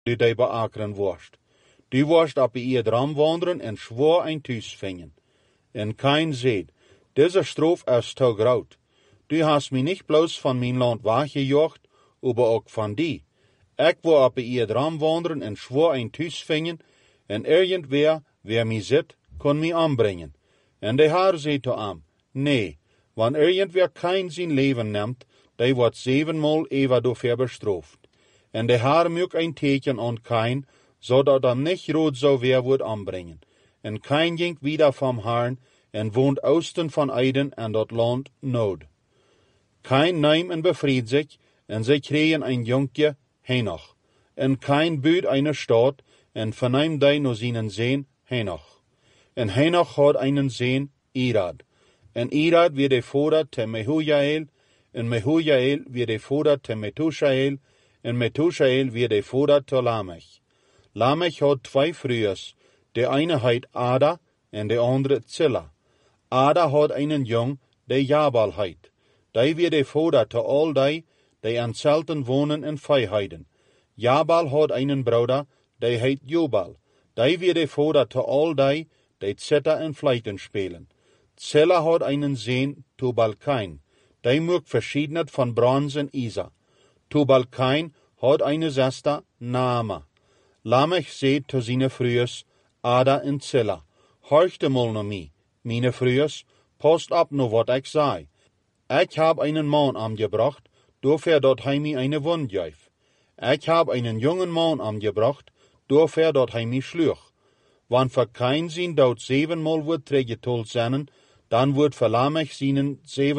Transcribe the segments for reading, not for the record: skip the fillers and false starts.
die hij beakeren worst. Die worst op je dram wandelen en zwoer een thuis vingen. En Kain zei, deze stroof is te groot. Du hast mij niet bloos van mijn land weggejocht, maar ook van die. Ik wil op je dram wandelen en zwoer een thuis vingen, en irgendwer, wie mij zit, kon mij aanbrengen. En de Heer zei te hem, nee, wanneer irgendwer Kain zijn leven neemt, die wordt 7 eeuwen daarvoor bestraft. En de Heer maakt een teken aan Kain, zodat hem niet rood zou weer worden aanbrengen. En Kain ging wieder van Heeren en woont oosten van Eden en dat land Nod. Kain nam en bevried zich, en zij kregen een jonkje, Henoch. En Kain bouwde een stad, en vernaam die naar zijn zoon Henoch. En Henoch had een zoon, Irad. En Irad werd de vader te Mehujael, en Mehujael werd de vader te Methushael, en Methushael werd de vader te Lamech. Lamech had 2 vrouwen, de ene heet Ada, en de andere Zilla. Ada had een jong, die Jabal heet. Die werd de vader te al die aan zelten wonen en vijheden. Jabal had een broeder, die heet Jubal. Die werd de vader te al die zitten en fluiten spelen. Zilla had een zoon, Tubal-Kain. Die maakt verscheidenheid van brons en ijzer. Tubal-Kain had een zuster, Naama. Lamech zei te zijn vrouwen, Ada en Zilla, horchte mal naar mij, mijn vrouwen, past op naar wat ik zei. Ik heb een man aangebracht, doorver dat hij mij een wond geeft. Ik heb een jonge man aangebracht, doorver dat hij mij sloeg. Want voor Kain zijn dood 7 wordt teruggetold zijn, dan wordt voor Lamech zijn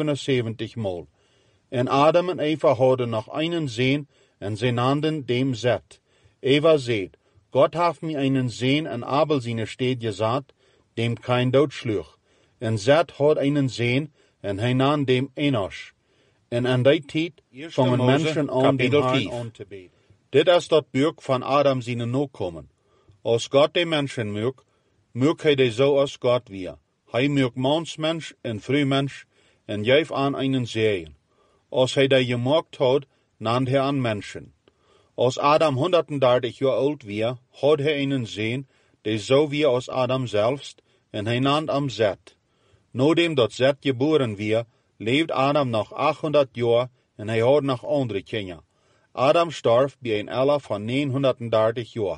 77 maal. En Adam en Eva hadden nog een zoon, en ze naamden dem Zet. Eva zei, God heeft mij een zoon en Abel zijn steed gezet, dem Kain dood sloeg. En Zet had een zoon, en hij nam dem Enosh. En aan die tijd vangen mensen aan dem Herrn aan te bidden. Dit is dat boek van Adam zijn nakomen. Als God de mensen maakt hij de zo als God weer. Hij maakt mansmens en vrouwmens, en geeft aan een zegen. Als hij die gemaakt had, nam hij aan mensen. Als Adam 130 jaar oud was, had hij een zoon, die zo weer als Adam zelfs, en hij nam hem Zet. Nadat dat Zet geboren was, leefde Adam nog 800 jaar, en hij had nog andere kinderen. Adam stierf bij een alter van 930 jaar.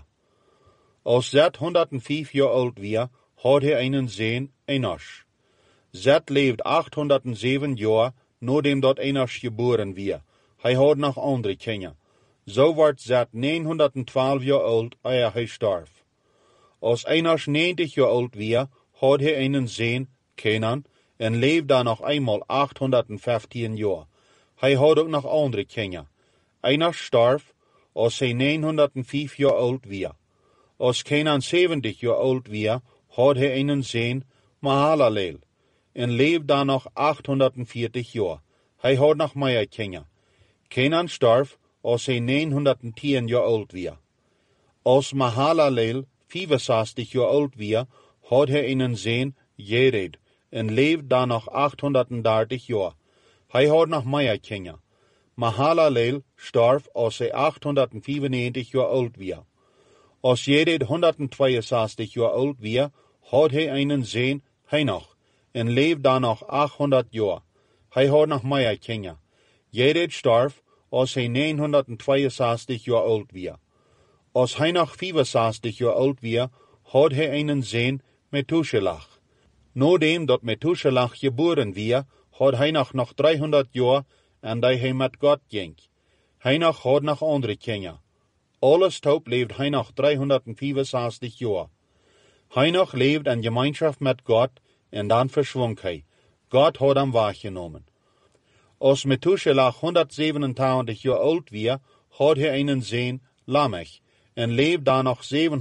Als Zet 105 jaar oud was, had hij een zoon, Enosh. Zet leefde 807 jaar, nadat dat Enosh geboren was. Hij had nog andere kinderen. Zo wordt Zet 912 jaar oud, eer hij stierf. Als Enosh 90 jaar oud was, had hij een zoon, Kenan, en leefde daar nog eenmaal 815 jaar. Hij had ook nog andere kinderen. Enosh stierf als hij 905 jaar oud was. Als Kenan 70 jaar oud was, had hij een zoon, Mahalaleel, en leefde daar nog 840 jaar. Hij had nog meer kinderen. Kenan stierf als hij 910 jaar oud was. Als Mahalaleel 65 jaar oud was, had hij een zoon, Jered, en leefde daar nog 830 jaar. Hij had nog meer kinderen. Mahalaleel stierf als hij 895 jaar oud was. Als Jered 162 jaar oud was, had hij een zoon, Henoch, en leefde daar nog 800 jaar. Hij had nog meer kinderen. Jered stierf als hij 962 jaar oud was. Als hij nog 65 jaar oud was, had hij een zoon, Methushalah. Nadat dat Methushalah geboren was, had hij nog 300 jaar en die hij met God ging. Hij had nog andere kinderen. Alles top leefde hij nog 365 jaar. Hij leefde in gemeenschap met God en dan verzwonk hij. God had hem waargenomen. Als Methushalah 127 jaar oud was, had hij een zoon, Lamech, en leefde daar nog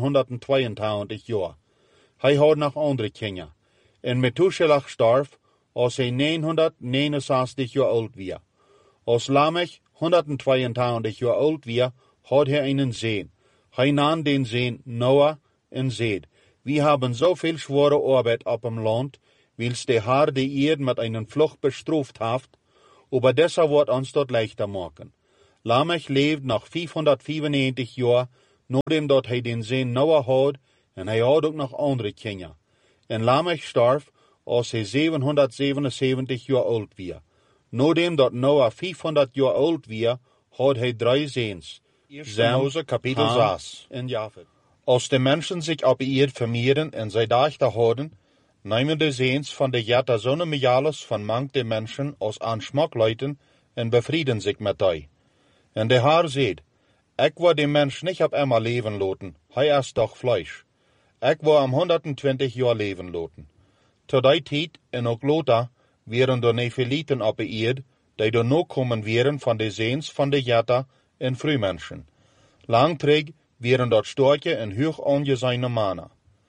722 jaar. Hij had nog andere kinderen. En Methushalah stierf als hij 969 jaar oud was. Als Lamech 122 jaar oud was, had hij een zoon. Hij nam den zoon Noah en zei, we hebben zoveel zware arbeid op hem land, wils de Heer de eerd met een vlucht bestraft heeft, aber deshalb wordt ons dat leichter maken. Lamech leefde nog 595 jaar, Nodem dat hij den zeen Noah had, en hij had ook nog andere kinderen. En Lamech starf als hij 777 jaar oud was. Nodem dat Noah 500 jaar oud was, had hij 3 zoons. Mose kapitel 6 en Jafet. Als de mensen zich op de aarde vermeerderen en zij dachten hadden, nemen de zoons van de Jetta zonnemejalis van mank de mensen als aan smakluiten en bevrieden zich met die. En de Heer zegt, ik wil de mens niet op eenmaal leven laten, hij is toch vlees. Ik wil hem 120 jaar leven laten. Tot die tijd en ook later waren de Nephilieten op de aarde, die de nakomen waren van de zoons van de Jetta en vrouwmensen. Lang terug waren dat sterke en hoog aangeziene mannen.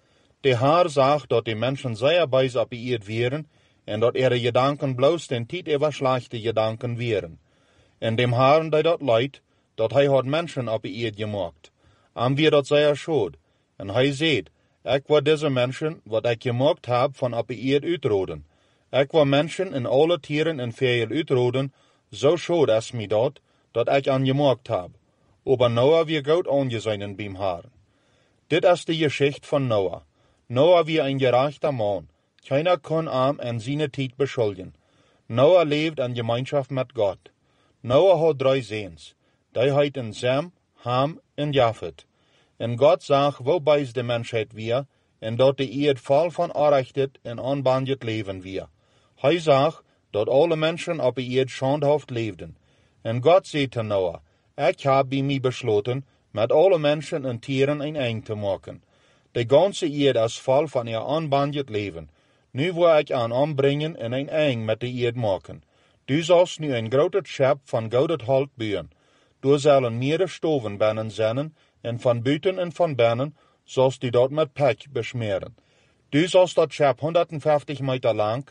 De Heer zag dat de mensen zeer bijz op de aarde waren en dat ihre gedanken bloos den tijd over slechte gedanken waren. En dem Heer die dat leidt, dat hij had mensen op de aarde gemaakt. Am weer dat zeer schuld. En hij zegt, ik wil deze mensen, wat ik gemaakt heb, van op de aarde uitroden. Ik wil mensen en alle tieren en vogel uitroden, zo schuld is mij dat ik aan gemaakt heb. Aber Noah weer goed aangezien bij Heer. Dit is de geschichte van Noah. Noah weer een gerechter man. Keiner kon hem en zijn tijd beschuldigen. Noah leefde in gemeenschap met God. Noah had 3 zoons. Die heeten Sem, Ham en Jafet. En God zag hoe bijz de mensheid weer, en dat de aarde vol van onrechtheid en onbandjet leven weer. Hij zag dat alle mensen op de aarde schandhaft leefden. En God zei te Noah, ik heb bij mij besloten met alle mensen en tieren een eind te maken. De ganse aarde is vol van ihr onbandjet leven. Nu wil ik aan ombrengen en een eind met de aarde maken. Du zalst nu een grote schep van goud hout bouwen. Du zullen meerdere stoven binnen zijn, en van buiten en van binnen zalst du dat met pek besmeren. Du zalst dat schep 150 meter lang,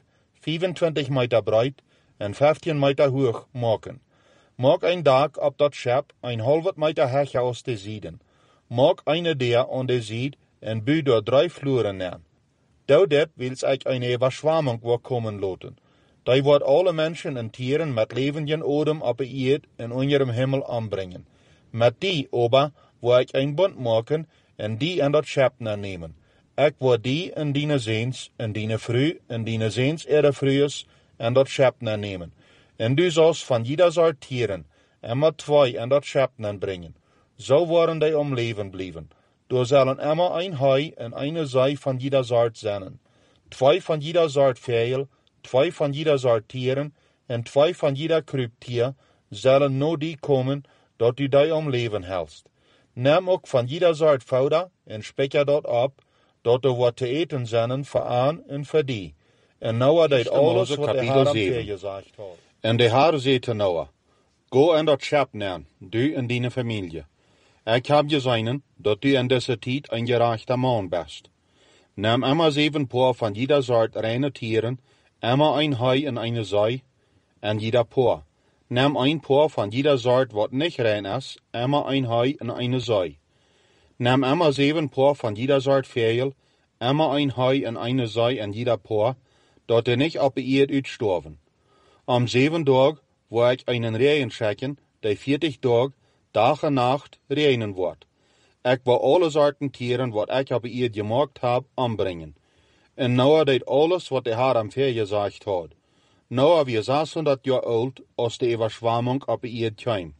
25 meter breed en 15 meter hoog maken. Maak een dak op dat schep, 1,5 meter hoog als de zijden. Maak een deur aan de zijde en bouw door 3 vloeren neer. Door dit wils ik een overschwamming wil komen laten. Die wordt alle mensen en tieren met levende odem op de aarde en onder de hemel aanbrengen. Met die ober wil ik een bond maken en die in dat schep nemen. Ik wil die en die zoons en die vrouw en die zoons ihre vrouwen en dat schep nemen. En du zalst van jeder soort tieren immer 2 in dat schep brengen. Zo worden die om leven blijven. Er zullen immer een hai en een zij van jeder soort zijn. 2 van jeder soort vogel, 2 van jeder soort tieren en 2 van jeder kruiptier zullen no die komen dat u die om leven helst. Neem ook van jeder soort fouder en spekker dat op, dat er wat te eten zijn voor aan en voor die. En Noah deed alles wat de Heer hem gezegd had. En de Heer zei te Noah, go in dat schep neer, du en die familie. Ik heb gezien dat du in deze tijd een gerechter man bent. Neem immer 7 paar van jeder soort reine tieren, immer een hai en een zij, en jeder paar. Neem een paar van jeder soort wat niet rein is, immer een hai en een zij. Neem immer 7 paar van jeder soort vogel, immer een hai en een zij en jeder paar, dat er niet op de aarde uitstorven. Am 7 dag wil ik een regen schikken, die 40 dag, dag en nacht regenen wordt. Ik wil alle soorten tieren wat ik op de aarde gemaakt heb, aanbrengen. En Noah deed alles wat de Heer hem gezegd had. Noah was 600 jaar oud als de overschwamming op de aarde kwam.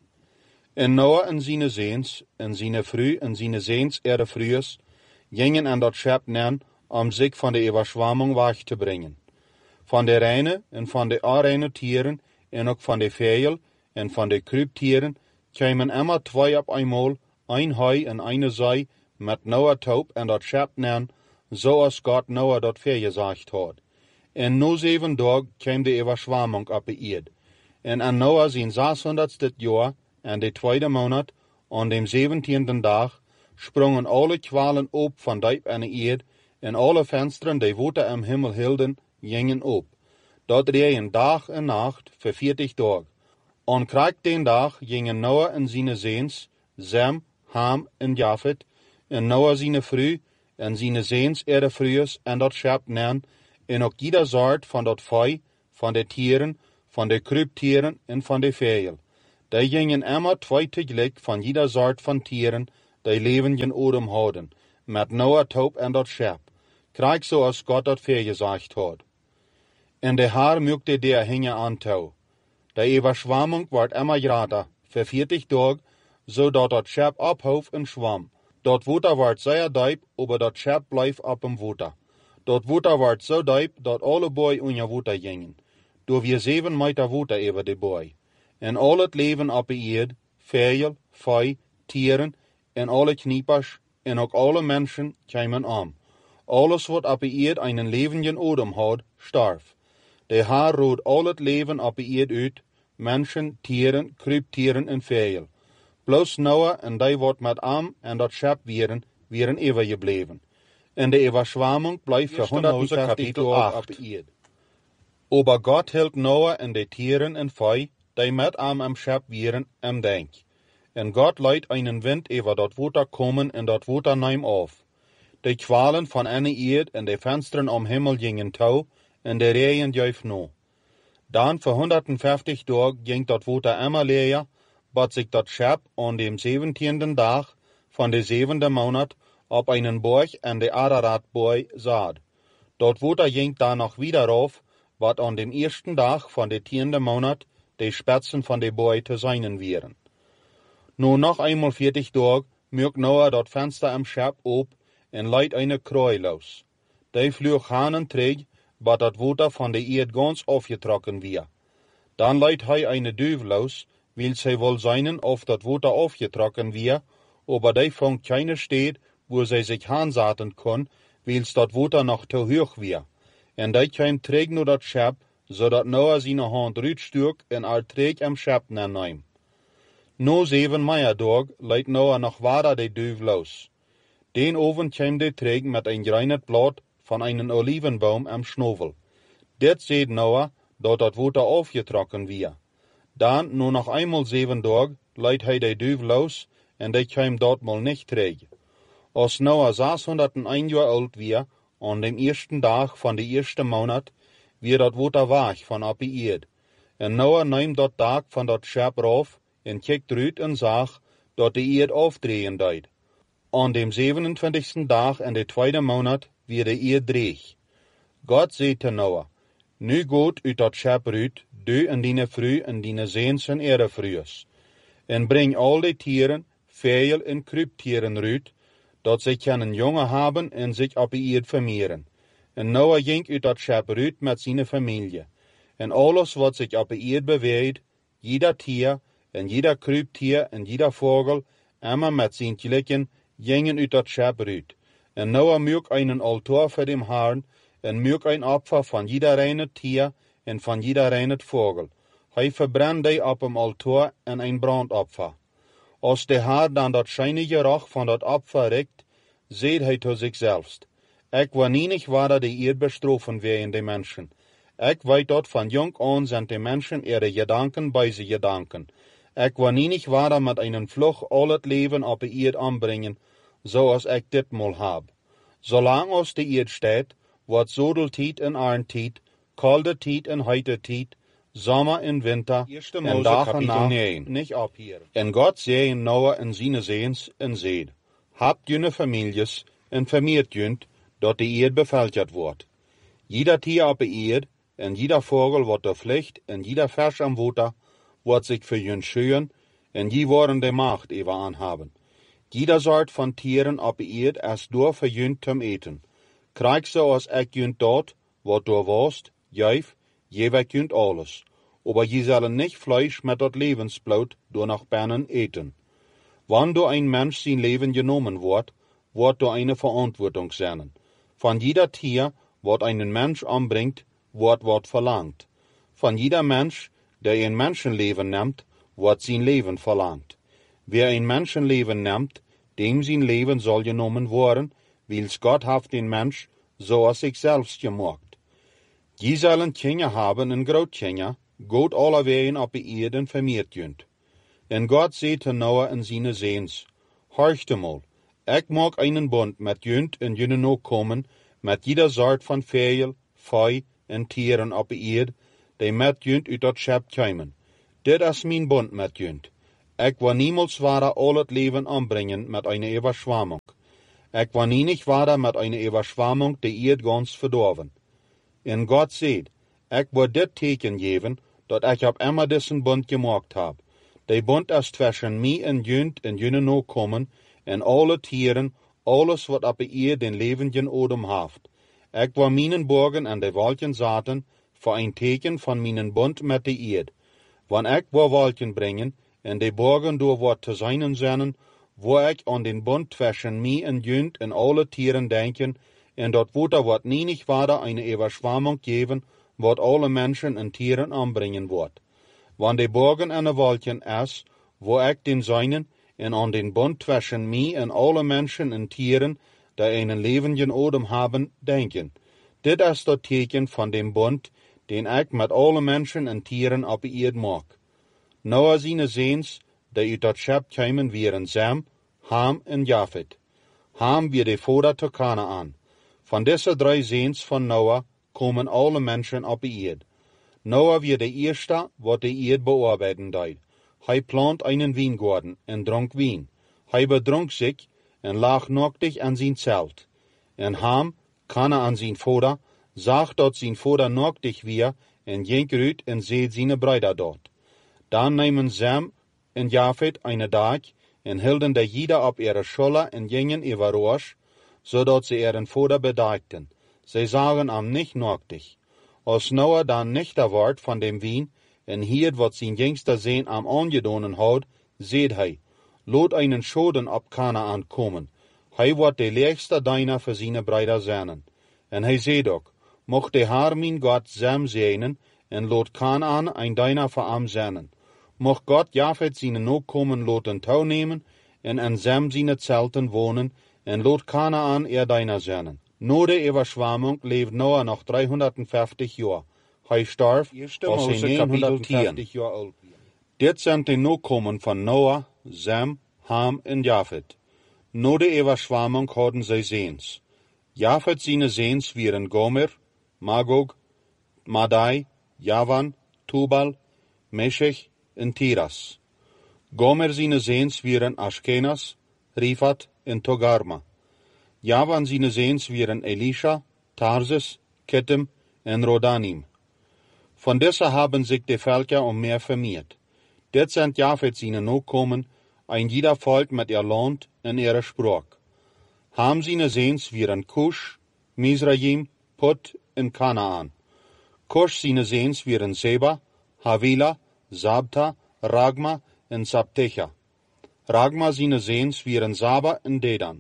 En Noah en zijn zoons, en zijn vrouw en zijn zoons ihre vrouwen, gingen aan dat schep neer om zich van de overschwamming weg te brengen. Van de reine en van de onreine tieren en ook van de vogel en van de kruiptieren kwamen immer 2 op eenmaal, een hai en een zij met Noah top en dat schep neer, zoals God Noah dat gezegd had. En na 7 dagen kwam de overschwamming op de aarde. En aan Noah zijn 600ste jaar, en de 2e maand, aan de 17e dag, sprongen alle kwalen op van diep aan de aarde, en alle vensteren die water am hemel hielden, gingen op. Dat regen dag en nacht voor 40 dagen. Aan krijg den dag gingen Noah en zijn zoons, Sem, Ham en Jafet, en Noah zijn vrouw, en zijn zoons ihre vrouwen en dat schep neer, en ook jeder soort van dat vee, van de tieren, van de kruiptieren en van de vogel. Die gingen immer 2 tegelijk van jeder soort van tieren die levenden odem houden, met Noah taub en dat schep, krijg zoals God dat vergezegd had. En de haar mögte der hinge antau. Die Überschwammung wordt immer grader, für 40 Tage, zodat dat schep abhoofd en schwamm. Dat water wordt zeer diep, aber dat schep blijft op dem water. Dat water wordt zo diep, dat alle boy onder water gingen. Door weer 7 meter water over de boy. En al het leven op de eerd, vogel, vee, tieren, en alle kniepers, en ook alle mensen kwamen om. Alles wat op de eerd einen levenden odem had, starf. De haar rood al het leven op de eerd uit, mensen, tieren, kruiptieren en vogel. Bloos Noah en die wat met am en dat schep wieren eeuwig gebleven. En de Überschwammung blijft voor 150 jaar op de eerd. Aber Gott hield Noah en de tieren en vee, die met am schep wieren, denk. En God leidt einen wind over dat water komen en dat water neem af. De kwalen van eine eerd en de vensteren om Himmel gingen touw, en de regen juif no. Dan voor 150 dagen ging dat water immer leer, bat sich dat schep aan dem 17. dag van de 7e maand op einen Borg en de Araratboy zat. Dat water ging dan nog wieder auf, wat aan dem 1. dag van de 10e maand de Spitzen van de Boy te zijn wieren. Nu nog einmal 40 dagen mögt Noah dat Fenster am Schep op en leidt eine Kroi los. Die vlug hanen träg, wat dat water van de eerd ganz aufgetrokken weer. Dan leidt hij eine Duif los, wil zij wohl seinen of dat water aufgetrokken weer, aber die vangt keine steed, wo zij zich hanzaten kon, wils dat water nog te hoog weer. En die kwam träg nu dat Schep, zodat Noah zijn hand ruitstuk en al träg am Schep neem. No 7 Meijerdag leidt Noah nog wader de Duif los. Den oven kwam de träg met een greinet blad van einen Olivenbaum am Schnovel. Dit seht Noah, dat dat water aufgetrokken weer. Dan, nur noch einmal 7 Tage, leidt hij de Duif los, en die kwam dort mal nicht träg. Als Noah 601 Jahre alt weer, an dem 1. dag van de 1. maand, weer dat water weg van op de eerd. En Noah neemt dat dag van dat schep rauf, en kijkt eruit en zag, dat de eerd afdrehen deed. An dem 27. dag en de 2. maand, weer de eerd dreeg. God zei te Noah, nu gaat uit dat schep uit, du en dine vrouw en dine zeens en erefrues. En breng al die tieren, vogel en kruiptieren uit, dat zij kunnen jongen hebben en zich op de eerd vermeeren. En Noah ging uit dat schep uit met zijn familie. En alles wat zich op de eerd beweegt, jeder tier en jeder kruiptier en jeder vogel, immer met zijn gelijken, gingen uit dat schep uit. En Noah mög einen altaar voor dem Herrn, en mög ein Opfer van jeder reine tier en van jeder reine vogel. Hij verbrennt die op dem altaar en ein brandopfer. Als de Herr dan dat scheinige roch van dat opfer rekt, zeet hij tot zichzelf. Ik wanneer niet waar de eerd bestrofen werden de mensen. Ik weet dat van jong aan zijn de mensen ihre gedanken bij ze gedanken. Ik wanneer niet waar met einen vlug al het leven op de eerd aanbrengen, zoals ik dit mal heb. Zolang als de eerd staat, wordt zodeltijd en arentijd, kalde tijd en heite tijd, zomer en winter, en dag en nacht niet ophieren. En God zei in Noah en zijn zeens en zeid, habt junne families en vermeert junt, dat de eerd beveltjerd wordt. Jeder tier op de eerd, en jeder vogel wordt de vlicht, en jeder vers am water, wordt zich voor jun schön, en die worden de macht even aanhaben. Jeder soort van tieren op de eerd is door voor jun zum eten. Krijg zoals ik junt dat, wat door worst, juif, jeweils junt alles. Aber je zullen nicht Fleisch met dat levensbloed door nach Bernen eten. Wann door ein Mensch sein Leben genommen wordt door eine Verantwortung sein. Von jeder Tier, wat einen Mensch anbringt, wordt verlangt. Von jeder Mensch, der ein Menschenleben nimmt, wordt sein Leben verlangt. Wer ein Menschenleben nimmt, dem sein Leben soll genommen worden, wils Gott hat den Mensch so als sich selbst gemacht. Die sollen Kinder haben en Grootkinder, Gott alle wegen op de Erden vermeerd junt. En God zei te Noah en zijn zeens, horchte mal, ik mag einen bond met junt en jullie nog komen, met jeder soort van vogel, vee en tieren op de eerd, die met junt uit dat schep komen. Dit is mijn bond met junt. Ik wil niemals ware al het leven aanbrengen met eine Überschwammung. Ik wil nie nicht ware met eine Überschwammung die Erd ganz verdorven. En Gott sagt, ik wil dit teken geven, dat ik op immer diesen Bund gemacht heb. Die Bund is zwischen mij en jene nakomen, en alle Tieren, alles wat op de Erd den levenden Odem heeft. Ik wil mijnen borgen en de wolken zaten, voor een teken van mijn Bund met de Erd. Wanneer ik wil wolken brengen, en de borgen door wat te zijn zijn, wo ik aan den Bund zwischen mij en alle Tieren denken, en dat wordt wat niet waarder eine Überschwammung geven, wat alle Menschen en Tieren aanbrengen wordt. Wann de borgen en de wolken is, wo ik den Seinen, en aan den Bund zwischen mij en alle Menschen en Tieren, die einen levenden Odem haben, denken. Dit is dat teken van den Bund, den ik met alle Menschen en Tieren op de Erd maak. Noah zijn zeens, die uit dat schep kwamen, waren Sem, Ham en Japhet. Ham weer de vader te Kanaan. Van deze 3 zeens van Noah komen alle Menschen op de Erd. Noah weer de eerste, wat de Erd bearbeiten deed. Hij plant einen Wijngarten en dronk wien. Hij bedronk zich en lag nacktig aan zijn zelt. En Ham, Kanaan zijn vader, zag dat zijn vader nacktig weer en ging uit en zet zijn bruider dort. Dan nemen Sem en Japhet eine dag en hielden de jeder op ihre Schulter en gingen überrasch, zodat ze ihren vader bedaagten. Zij zagen am nicht nacktig. Als Noah dan nicht ward van dem wien en hierd wat zijn jüngster Sehn am angedonen had, zeed hij, laat einen Schoden op Kanaan komen. Hij wordt de leegste deiner voor zijn bruider zijn. En hij zeed ook, mocht de Haar mijn God Sem zegnen, en laat Kanaan ein deiner voor am zijn. Mocht God Japhet zijn nakomen laten touwnemen, en aan Sem zijn zelten wonen, en laat Kanaan deiner zijn. Na de Überschwammung leeft Noah nog 350 jaar. Hij starf als hij 950 jaar oud was. Dit zijn de nakomen van Noah, Sem, Ham en Japhet. Na de Überschwammung hadden zij zeens. Japhet zijn zeens waren Gomer, Magog, Madai, Javan, Tubal, Meshech en Tiras. Gomer zijn zeens waren Ashkenaz, Rifat en Togarma. Javan zijn zeens waren Elisha, Tarsis, Kittim en Rodanim. Von deze haben sich de Völker meer vermeerd. Dit zijn Japhet zijn nakomen, ein jeder Volk met ihr Land en ihre Sprach. Ham zijn zeens waren Cush, Mizraim, Put en Kanaan. Cush zijn zeens waren Seba, Havila, Sabta, Ragma en Sabtecha. Ragma zijn zeens waren Saba en Dedan.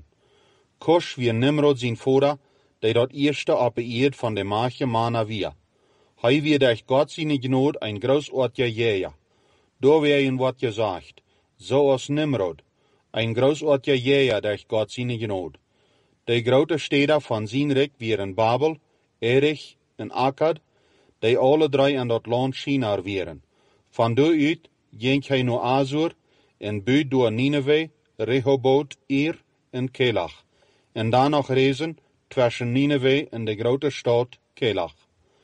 Cush weer Nimrod zijn vader, die dat eerste op de Erd van de maagje Mana weer. Hij weer durch God zijn genode een großartiger Jäger. Door weer wat gezegd, zoals Nimrod, een großartiger Jäger durch God zijn genode. De grote steden van zijn rijk waren Babel, Erich en Akkad, die alle 3 in dat land China waren. Van daaruit ging hij naar Azur en buit door Nineveh, Rehoboth, Ir en Kelach. En dan nog reizen tussen Nineveh en de grote stad Kelach.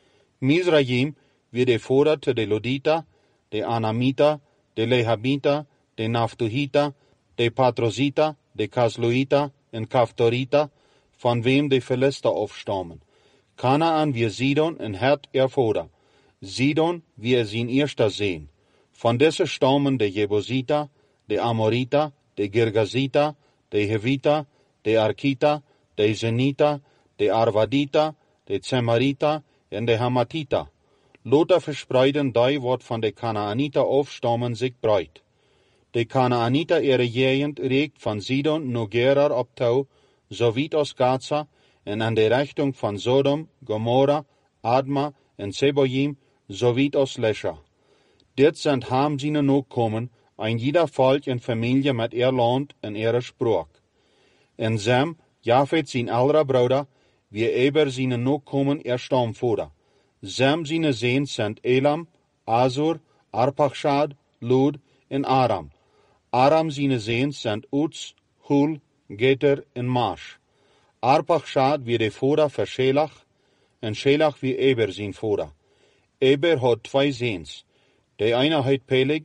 Mizraim weer de vader te de Lodita, de Anamita, de Lehabita, de Naftuhita, de Patrosita, de Kasluita en Kaftorita, van wem de Philister afstammen. Kanaan weer Sidon en Het vader. Sidon weer zijn eerste Sehn. Van deze stammen de Jebusita, de Amorita, de Girgazita, de Hevita, de Arkita, de Zenita, de Arvadita, de Zemarita en de Hamatita. Lothar verspreiden die wat van de Kanaaniter afstammen zich breit. De Kanaaniter ihre Gegend reikt van Sidon naar Gerar op touw, zo weit als Gaza, en aan de richting van Sodom, Gomorra, Adma en Zeboim, zo weit als Lesha. Dit zijn Ham zijn nakomen, een jeder volk en familie met ihr land en ihre Sprach. En Sem, Japhet zijn oudere broeder, wie Eber zijn nakomen ihr stamvader. Sem zijn zeens zijn Elam, Azur, Arpachshad, Lud en Aram. Aram zijn zeens zijn Uts, Hul, Geter en Mash. Arpachshad wie de vader van Shelach, en Shelach wie Eber zijn vader. Eber had 2 zeens. De eine heet Peleg,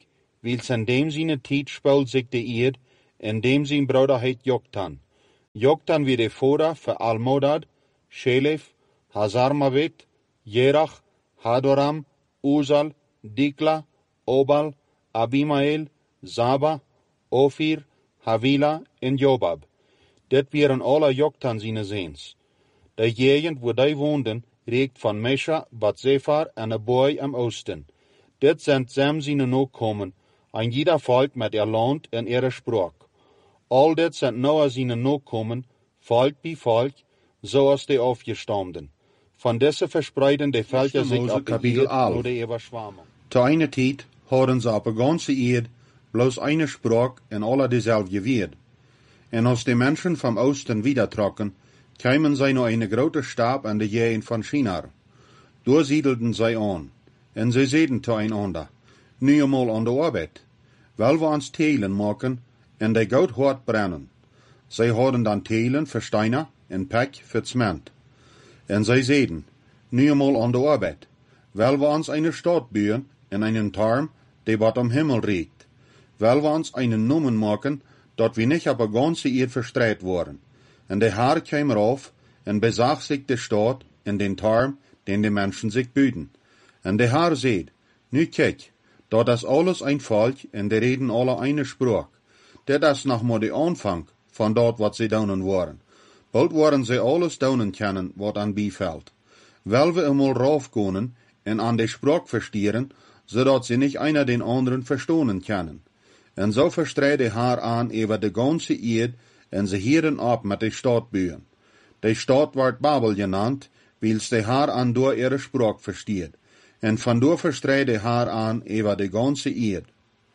wils in dem seine Tijd speelt zich de eerd, en dem zijn broeder heet Joktan. Joktan wie de vader voor Almodad, Shelef, Hazarmavet, Jerach, Hadoram, Uzal, Dikla, Obal, Abimael, Zaba, Ophir, Havila en Jobab. Dit waren alle Joktan zijn zeens. De gegend waar die woonden, reikt van Mesha, Batzefar en een boy am oosten. Dit zijn samen zijn nakomen, en jeder volk met ihr land en ihre spraak. Al dit zijn nou zijn nakomen, volk bij volk, zoals de aufgestamden. Van deze verspreiden de Völker zich op de Eerd door de Überschwemmung. Te eine tijd hadden ze op de ganze Eerd bloos eine spraak en alle dezelfde weer. En als de mensen van Oosten wiedertrokken, kwamen zij naar een grote stad aan de Gegend van Shinar. Daar siedelten zij aan, en zij zeiden teinander, nu eenmaal aan de arbeid, wel we ons telen maken en de goud hard brennen. Zij hadden dan telen voor steiner en pek voor cement. En zij zeiden, nu eenmaal aan de arbeid, wel we ons eine stad bouwen en einen Turm, die wat am Himmel reikt, wel we ons einen Nomen maken, dat we niet op de ganze Eerd verstreit worden. En de Herr kwam eraf en bezag zich de stad en den Turm, den de mensen zich bouwden. En de Herr zei, nu kijk, dat is alles een volk en de reden alle eine spraak. Dit is nog maar de aanvang van dat wat ze doen worden. Bald worden ze alles doen kennen wat aan bivalt. Wel we eenmaal rauf kunnen en aan de spraak verstieren, zodat ze niet einer den anderen verstonen kunnen. En zo verstreed de Herr aan over de ganze Eerd en ze hielden op met de stad bouwen. De stad wordt Babel genannt, wils de Herr aan door ihre spraak versteert. En vandoor verstreed de Herr aan over de ganze Eerd.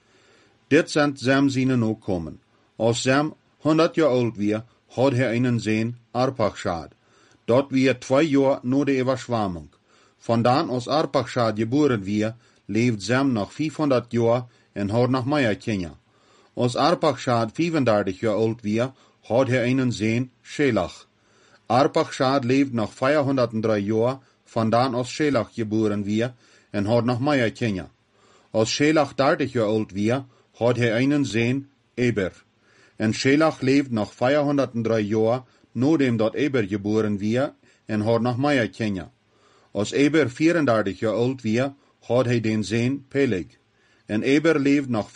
Dit zijn Sem zijn nakomen. Als Sem 100 jaar oud weer, had hij einen Zoon, Arpachshad. Dat weer 2 jaar na de Überschwemmung. Vandaan als Arpachshad geboren weer, leeft Sem nog 500 jaar en had nog meer kinderen. Als Arpachshad 35 jaar oud weer, had hij einen Zoon, Shelach. Arpachshad leeft nog 403 jaar, vandaan als Shelach geboren weer en had nog meer kinderen. Als Shelach 30 jaar oud weer, had hij einen Zoon, Eber. En Shelach leeft nog 403 jaar, nadat dat Eber geboren weer en had nog meer kinderen. Als Eber 34 jaar oud weer, had hij den Zoon, Peleg. En Eber leeft nog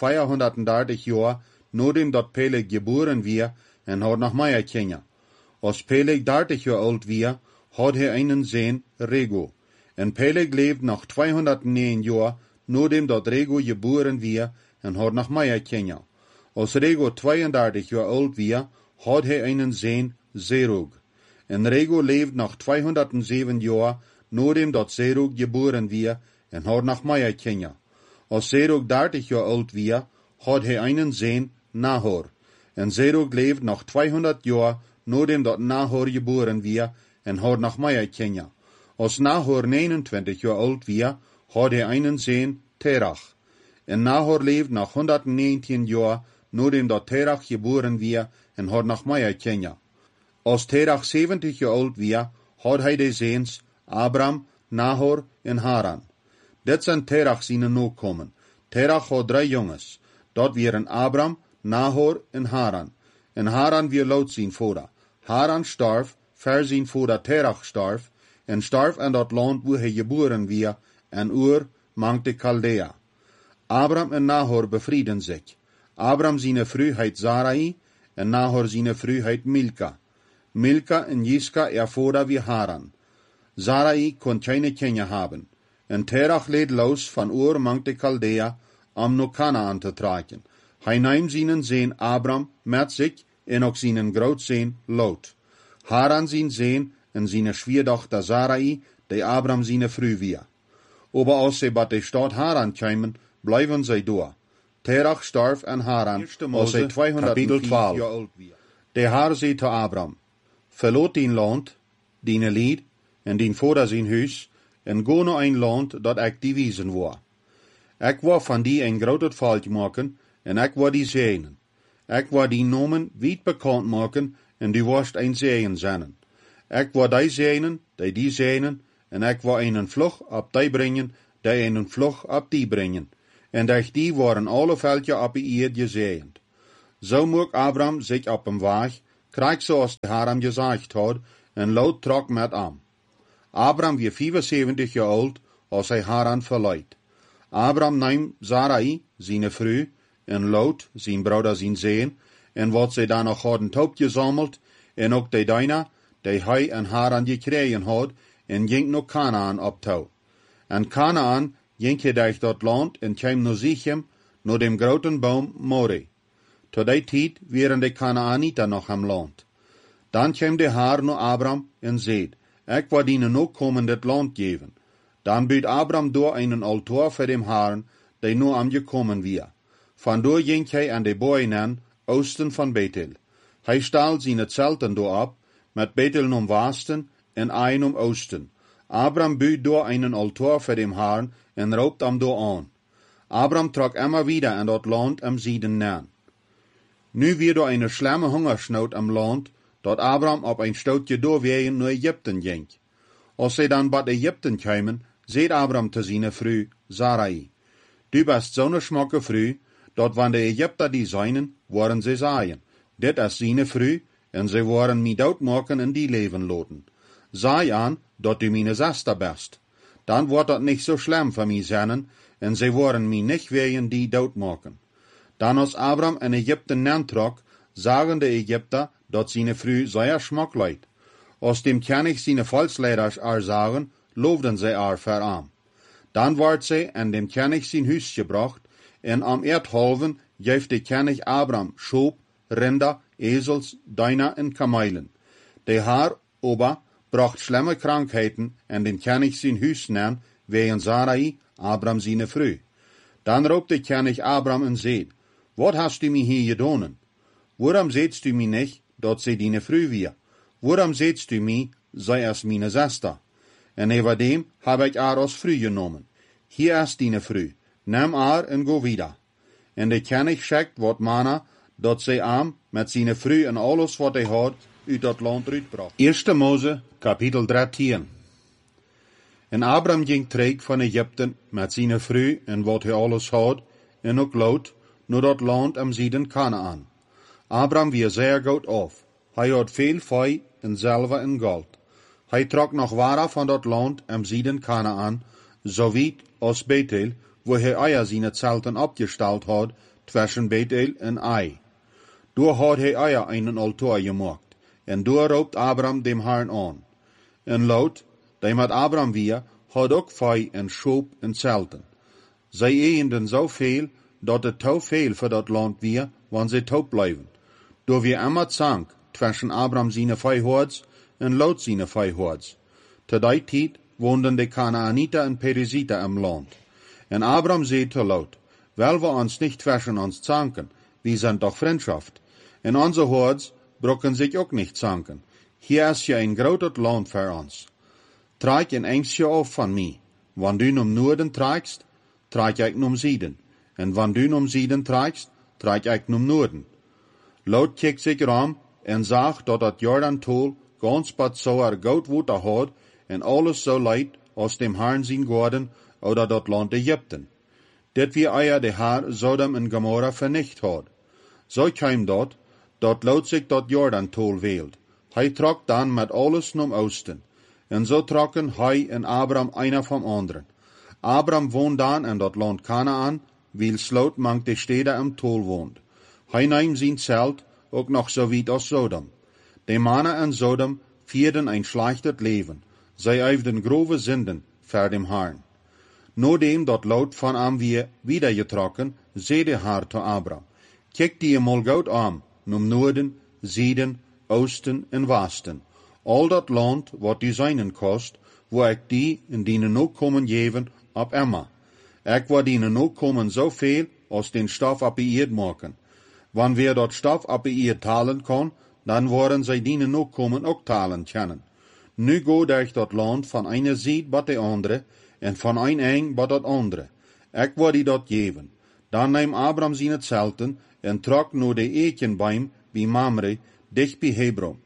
430 jaar, nadat dat Peleg geboren weer en had nog meer kinderen. Als Peleg 30 jaar oud weer, had hij einen Zoon, Rego. En Peleg leeft nog 209 jaar, nadat dat Rego geboren weer en had nog meer kinderen. Als Rego 32 jaar oud weer, had hij einen Zoon, Zerug. En Rego leeft nog 207 jaar, nadat dat Zerug geboren weer en had nog meer kinderen. Als Zerug 30 jaar oud weer, had hij einen Zoon, Nahor. En Zerug leeft nog 200 jaar, nadat dat Nahor geboren weer en had nog meer kinderen. Als Nahor 29 jaar oud weer, had hij einen Zoon, Terach. En Nahor leeft nog 119 jaar, nadat dat Terach geboren weer en had nog meer kinderen. Als Terach 70 jaar oud weer, had hij de zoons Abram, Nahor en Haran. Dit zijn Terach zijn nakomen. Terach had 3 jongens. Dat waren Abram, Nahor en Haran. En Haran weer lood zijn vader. Haran starf, ver zijn vader Terach starf, en starf in dat land waar hij geboren weer, en Ur mankte Chaldea. Abram en Nahor bevrieden zich. Abram zijn vrouw heet Sarai, en Nahor zijn vrouw heet Milka. Milka en Jiska er vader wie Haran. Sarai kon geen kinderen hebben. En Terach leed los van Ur mankte Chaldea, om naar Kanaan te trekken. Hij nam zijn zoon Abram met zich en ook zijn grootzoon Lot. Haran zijn zoon en zijn schwiegerdochter Sarai, die Abram zijn vrouw weer. Aber als ze bij de stad Haran kwamen, blijven zij door. Terach starf en Haran, als zij 204 jaar oud weer. De Herr zei te Abram, verlaat dien land, dien lied en dien vader zijn huis, en go naar een land dat ik die wijzen wil. Ik wil van die een groot volk maken, en ik wil die zegenen. Ik wil die namen wijd bekend maken, en die worst een zegen zijn. Ik wil die zegenen, die zegenen, en ik wil een vlug op die brengen, die een vlug op die brengen. en durch die worden alle veldje op de eerd gezegend. Zo moet Abraham zich op hem weg, krijg zoals de Heer hem gezegd had, en Lot trok met hem. Abraham was 75 jaar oud als hij Haran verliet. Abraham nam Sarai, zijn vrouw, en Lot, zijn broeder, zijn zoon, en wat zij dan nog hadden opgezameld, en ook de Dina, die hij en Haran gekregen had, en ging naar Canaan op toe. En Canaan ging hij durch dat land en kwam naar Sichem, naar dem groten boom More. Tot die tijd waren de Canaanieten nog am land. Dan kwam de Heer naar Abraham en zei, ik wil die nog komen dit land geven. Dan buit Abraham door een altaar voor dem Heer, die naar hem gekomen was. Vandoor ging hij aan de boeien oosten van Bethel. Hij stal zijn zelten door op, met Bethel om westen en Ai om oosten. Abraham buit door een altaar voor dem Heer en roopt hem door aan. Abraham trok immer wieder aan dat land am Zieden na. Nu weer door een slemme hongersnood am land, dat Abraham op een stootje doorwegen naar Egypten ging. Als zij dan bij Egypten kwamen, zei Abraham te zijn vrouw Sarai, du bent zo'n smakke vrouw, dat wanneer de Egypter die zijnen, worden ze zeggen, dit is zijn vrouw, en ze worden mij doodmaken en die leven laten. Zei aan, dat du mijn zuster bent. Dan wordt dat niet zo slim voor mij zijn, en ze worden mij niet wegen die doodmaken. Dan als Abraham in Egypten nantrok, zagen de Egypter dat zijn vrouw zeer smak leid. Als dem König zijn volksleiders zagen, loofden zij voor hem. Dan werd zij in dem König zijn huis gebracht, en am erdhalven geeft de König Abraham schoop, rinder, ezels, duinen en kamelen. De Heer ober bracht schlimme krankheden en dem König zijn huis na, wegen Sarai, Abraham zijn vrouw. Dan roept de König Abraham en zei, wat hast du mij hier gedaan? Waarom zeidst u mij niet dat zij die vrouw weer? Waarom zeidst u mij, zij is mijn zuster? En everdem heb ik haar als vrouw genomen. Hier is die vrouw, neem haar en go wieder. En de König schickt wat mannen, dat zij hem met zijn vrouw en alles wat hij had, uit dat land uitbracht. 1 Mose, kapitel 13. En Abraham ging terug van Egypten met zijn vrouw en wat hij alles had, en ook Lot, naar dat land am Zieden Canaan. Abraham was zeer goed af. Hij had veel vee en zilver en goud. Hij trok nog ware van dat land am Zieden Canaan, zo wiet als Bethel, waar hij eier zijn zelten opgesteld had, tussen Bethel en Ai. Door had hij eier een altaar gemaakt, en door roopt Abraham dem Herrn aan. En Lot, die met Abraham weer, had ook vee en schoop en zelten. Zij eenden zoveel, dat het te veel voor dat land weer, want zij toe blijven. Door weer immer zank, tussen Abraham zijn veehoords en Lot zijn veehoords. Te die tijd woonden de Canaanieten en Perizieten im land. En Abraham zei te Lot, wel we ons niet tussen ons zanken, we zijn toch vriendschaft. En onze hoords brokken zich ook niet zanken. Hier is je een groot land voor ons. Trek een engsje af van mij. Wanneer du naar noorden trekst, trek ik naar Zieden. En wanneer du naar Zieden trekst, trek ik naar noorden. Lot keek zich ram en zag dat het Jordan-tol ganz wat zoer goud water had en alles zo leid als dem Herrn zijn gorden oder dat land Egypten. Dit wie eier de Heer Sodom en Gomorra vernicht had. Zo kwam dat Lot zich dat Jordan-tol weeld. Hij trok dan met alles naar oosten. En zo trokken hij en Abraham einer van anderen. Abraham woont dan in dat land Canaan, wiel Lot mank de steden am tol woont. Hij nam zijn zelt ook nog zo weit als Sodom. De mannen in Sodom vierden een slechtet leven. Zij uifden grove zinden voor dem Herrn. Nadat dat Lot van hem weer wiedergetrokken, zei de Heer te Abraham, kijk die eenmaal goed aan, naar noorden, zuiden, oosten en westen. Al dat land wat die zijnen kost, waar ik die in die nakomen geven op Emma. Ik wil die nakomen zoveel als den stof op de eerd maken. Wanneer dat stof op de eerd talen kan, dan worden zij die nakomen ook talen kennen. Nu go durch dat land van ene zijde tot de andere, en van een eng tot dat andere. Ik wil die dat geven. Dan neem Abraham zijn zelten en trok naar de ekenboom bij Mamre, dicht bij Hebron.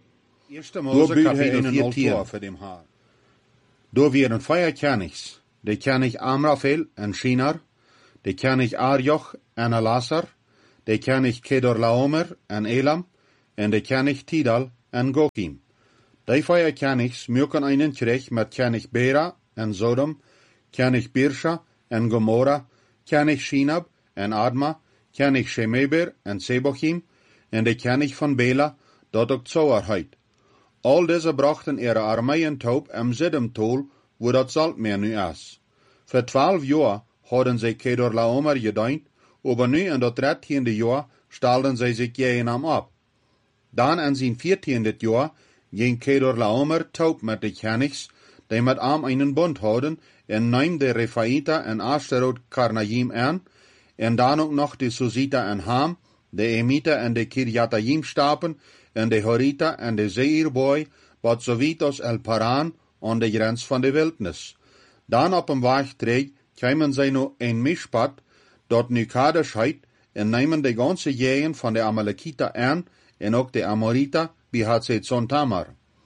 1 Mose kapitel 14. Door weer een 4 Königs, de König Amraphel en Shinar, de ken ik Arjoch en Elasar, de ken ik Kedorlaomer en Elam, en de ken ik Tidal en Gokim. Die 4 kenigs möken einen Krieg met ken ik Bera en Sodom, ken ik Birsha en Gomorra, ken ik Shinab en Adma, ken ik Shemeber en Sebochim, en de ken ik van Bela, dat ook Zoar heet. Al deze brachten ihre armeeën toe am Siddim-tol, wo dat Zaltmeer nu is. Voor 12 jaar hadden zij Kedorlaomer gedient, aber nu in dat 13e jaar stelden zij zich tegen hem op. Dan in zijn 14e jaar ging Kedorlaomer toe met de kenigs, die met hem einen bond hadden, en nam de Refaïta en Ashtarot Karnaim aan, en dan ook nog de Susita en Ham, de Emita en de Kirjatayim stapen, en de Horita en de Zeirboy, wat zowiet als El Paran, aan de grens van de wildnis. Dan op een weg terug kwamen zij nu een mispad, dat nu Kadesh heet, en namen de ganse jegen van de Amalekita aan, en ook de Amorita, bij Hatzezon Tamar.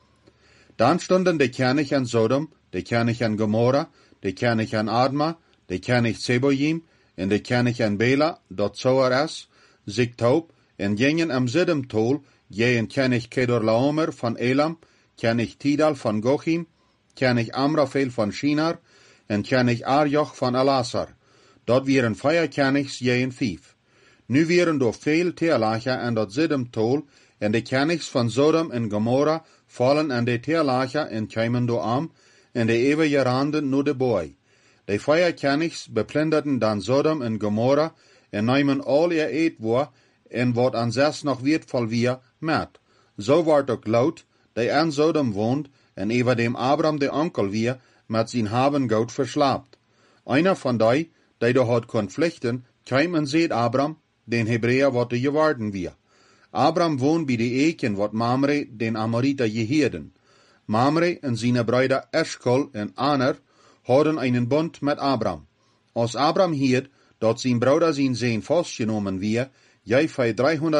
Dan stonden de kenig en Sodom, de kenig en Gomorra, de kenig en Adma, de kenig Zeboyim, en de kenig en Bela, dat Zoar is, zich toe, en gingen am Siddim-tol, jegen kenig Kedorlaomer van Elam, kenig Tidal van Gochim, kenig Amrafel van Shinar, en kenig Arjoch van Elasar. Dat waren 4 kenigs jegen 5. Nu waren door veel teerlagen en dat Siddim-tol, en de kenigs van Sodom en Gomorra vallen en de teerlagen en kwamen door am, en de eeuwige randen nu de boy. De 4 kenigs beplinderden dan Sodom en Gomorra, en namen al ihr eetwoer, en wat aan 6 nog wertvoll weer, met. Zo wordt ook Lot, die aan Sodom woont, en over dem Abram de onkel weer, met zijn havengoud verslaapt. Einer van die door had kon vluchten, kwam en zeed Abram, den Hebreeër wat de geworden weer. Abram woont bij de eken wat Mamre den Amorita geheerden. Mamre en zijn broeder Eshkol en Aner hadden einen bond met Abram. Als Abram hierd dat zijn broeder zijn zeen vastgenomen weer, jij voor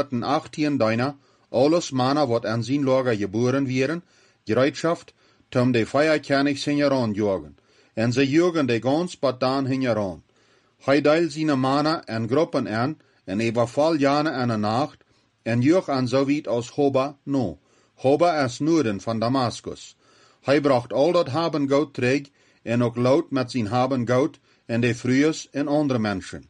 318 dijna, alles mannen wat aan zijn lager geboren wieren, gereedschaft, tom de 4 kenigs hingeraan jogen. En ze jogen de gans pad dan hingeraan. Hij deil zijn mannen en groepen aan, en overval jane en een nacht, en joeg aan zoiets als Hoba no. Hoba is noorden van Damascus. Hij bracht al dat habengoud terug, en ook Lot met zijn habengoud, en de vrouwen en andere mensen.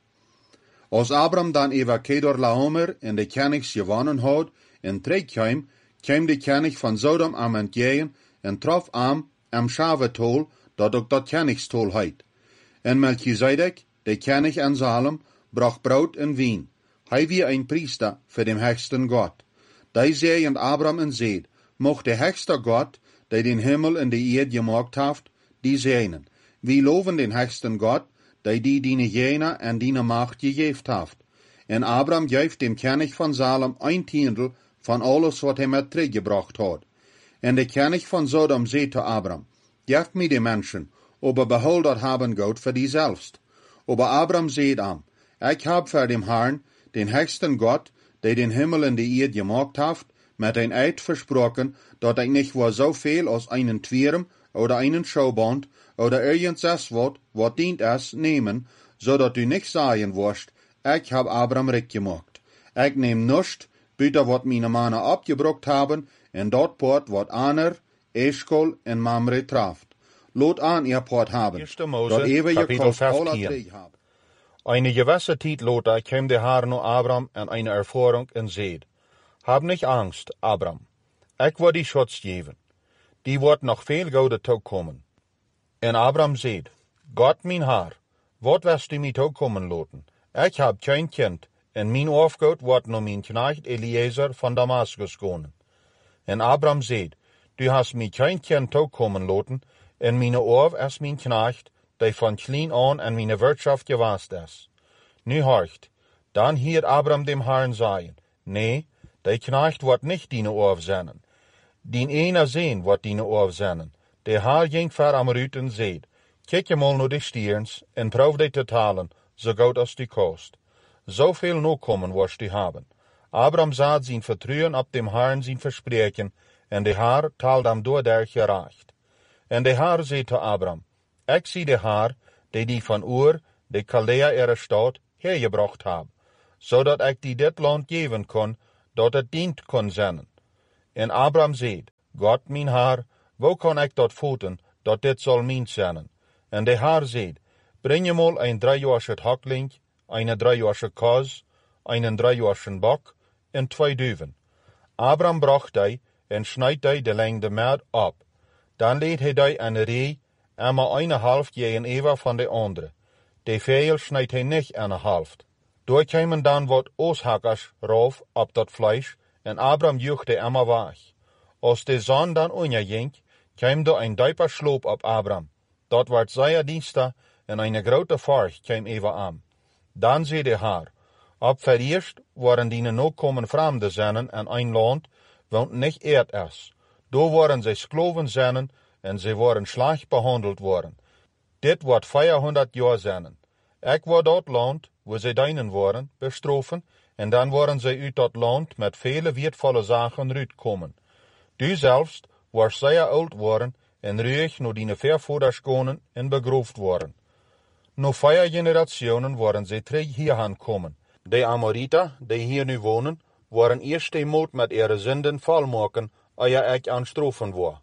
Als Abram dan over Kedorlaomer en de kenigs gewonnen had, en terugkwam, kwam de kenig van Sodom aan het jegen, en trof am Shavetol, dat ook dat kenigstol heet. En Melchizedek, de kenig en Salem, bracht brood en wien. Hij wie een priester voor de hechsten God. Die zeiden Abram en zeid, mocht de hechste God, die den hemel en de eerd gemaakt heeft, die zeiden, wie loven den hechsten God, die diene jena en diene macht gegeven heeft. En Abram geeft dem kenig van Salem 1/10 van alles wat hij met teruggebracht had. En de kenig van Sodom zei te Abram, geef mij de mensen, aber behoud dat habengoud voor die zelfst. Aber Abram zei am, ik heb voor dem Herrn, den hechsten God, die den hemel en de eerd gemaakt heeft, met een eid versproken, dat ik niet voor zoveel als einen twierum, oder einen schouband, oder irgendetwas wat dient is, nemen, zodat u niet zeggen worst, ik heb Abram rijk gemaakt. Ik neem nust, buiten wat mijn mannen opgebrokt hebben, en dat poort wat Aner, Eshkol en Mamre traft. Lot aan ihr poort hebben, dat even je kost alle 3 hebben. Eine gewisse tijd later kwam de Herr nu Abram en eine Erfahrung en zeid, hab nicht Angst, Abram, ik wil die Schutz geven, die wordt nog veel gouden toekomen. En Abram zeid, God mijn Herr, wat wirst u mij toekomen laten? Ik heb geen kind, en mijn afgoed wordt naar mijn knecht Eliezer van Damascus gaan. En Abram zeid, du hast mij geen kind toekomen laten, en mijn oor is mijn knecht, die van klein aan en mijn wirtschaft gewast is. Nu horcht, dan hierd Abram dem Herrn zeggen, nee, die knecht wordt niet dine oor zennen. Dien ene zeen wordt dine oor zennen. De Herr ging ver am Ruut en zeid, kijk je mal naar de stierns, en proef die te talen, zo goed als die kost. Zoveel nakomen worst die hebben. Abram zat zijn vertrouwen op dem Herrn zijn verspreken, en de Herr taalt hem doordat gerecht. En de Herr zei te Abram, ik zie de Herr, die van oor, de Chaldea stad, hergebracht heb, zodat ik die dit land geven kon, dat het dient kon zijn. En Abraham zei, God, mijn Heer, hoe kan ik dat voeten, dat dit zal mijn zijn? En de Heer zei, breng je mal een 3-jarige hakling, een 3-jarige koz, een 3-jarige bok en 2 duiven. Abraham bracht die en snijd die de lengte met op. Dan leed hij die aan de rij, en maar een helft je Eva van de andere. De veel snijdt hij niet aan de helft. Door kwamen dan wat ooshakkers rauf op dat vlees, en Abraham joeg de emmer weg. Als de zon dan onderging, kwam er een diepe sloop op Abraham. Dat werd zeer dienstig, en een grote vaart kwam even aan. Dan zei de Heer, op vereerst waren die nog komen vreemde zinnen en een land, want niet eerd is. Door waren zij skloven zinnen, en zij waren slecht behandeld worden. Dit wordt 400 jaar zijn. Ik word dat land, waar zij deinen waren, bestrofen, en dan worden zij uit dat land met vele weertvolle zaken uitkomen. Du zelfs was zeer oud worden, en ruig naar die vervoerders konen en begroefd worden. Na 4 generationen waren zij terug hierheen komen. De Amorita, die hier nu wonen, waren eerst eenmaal met ihre zinden volmaken, eer ik aan strofen word.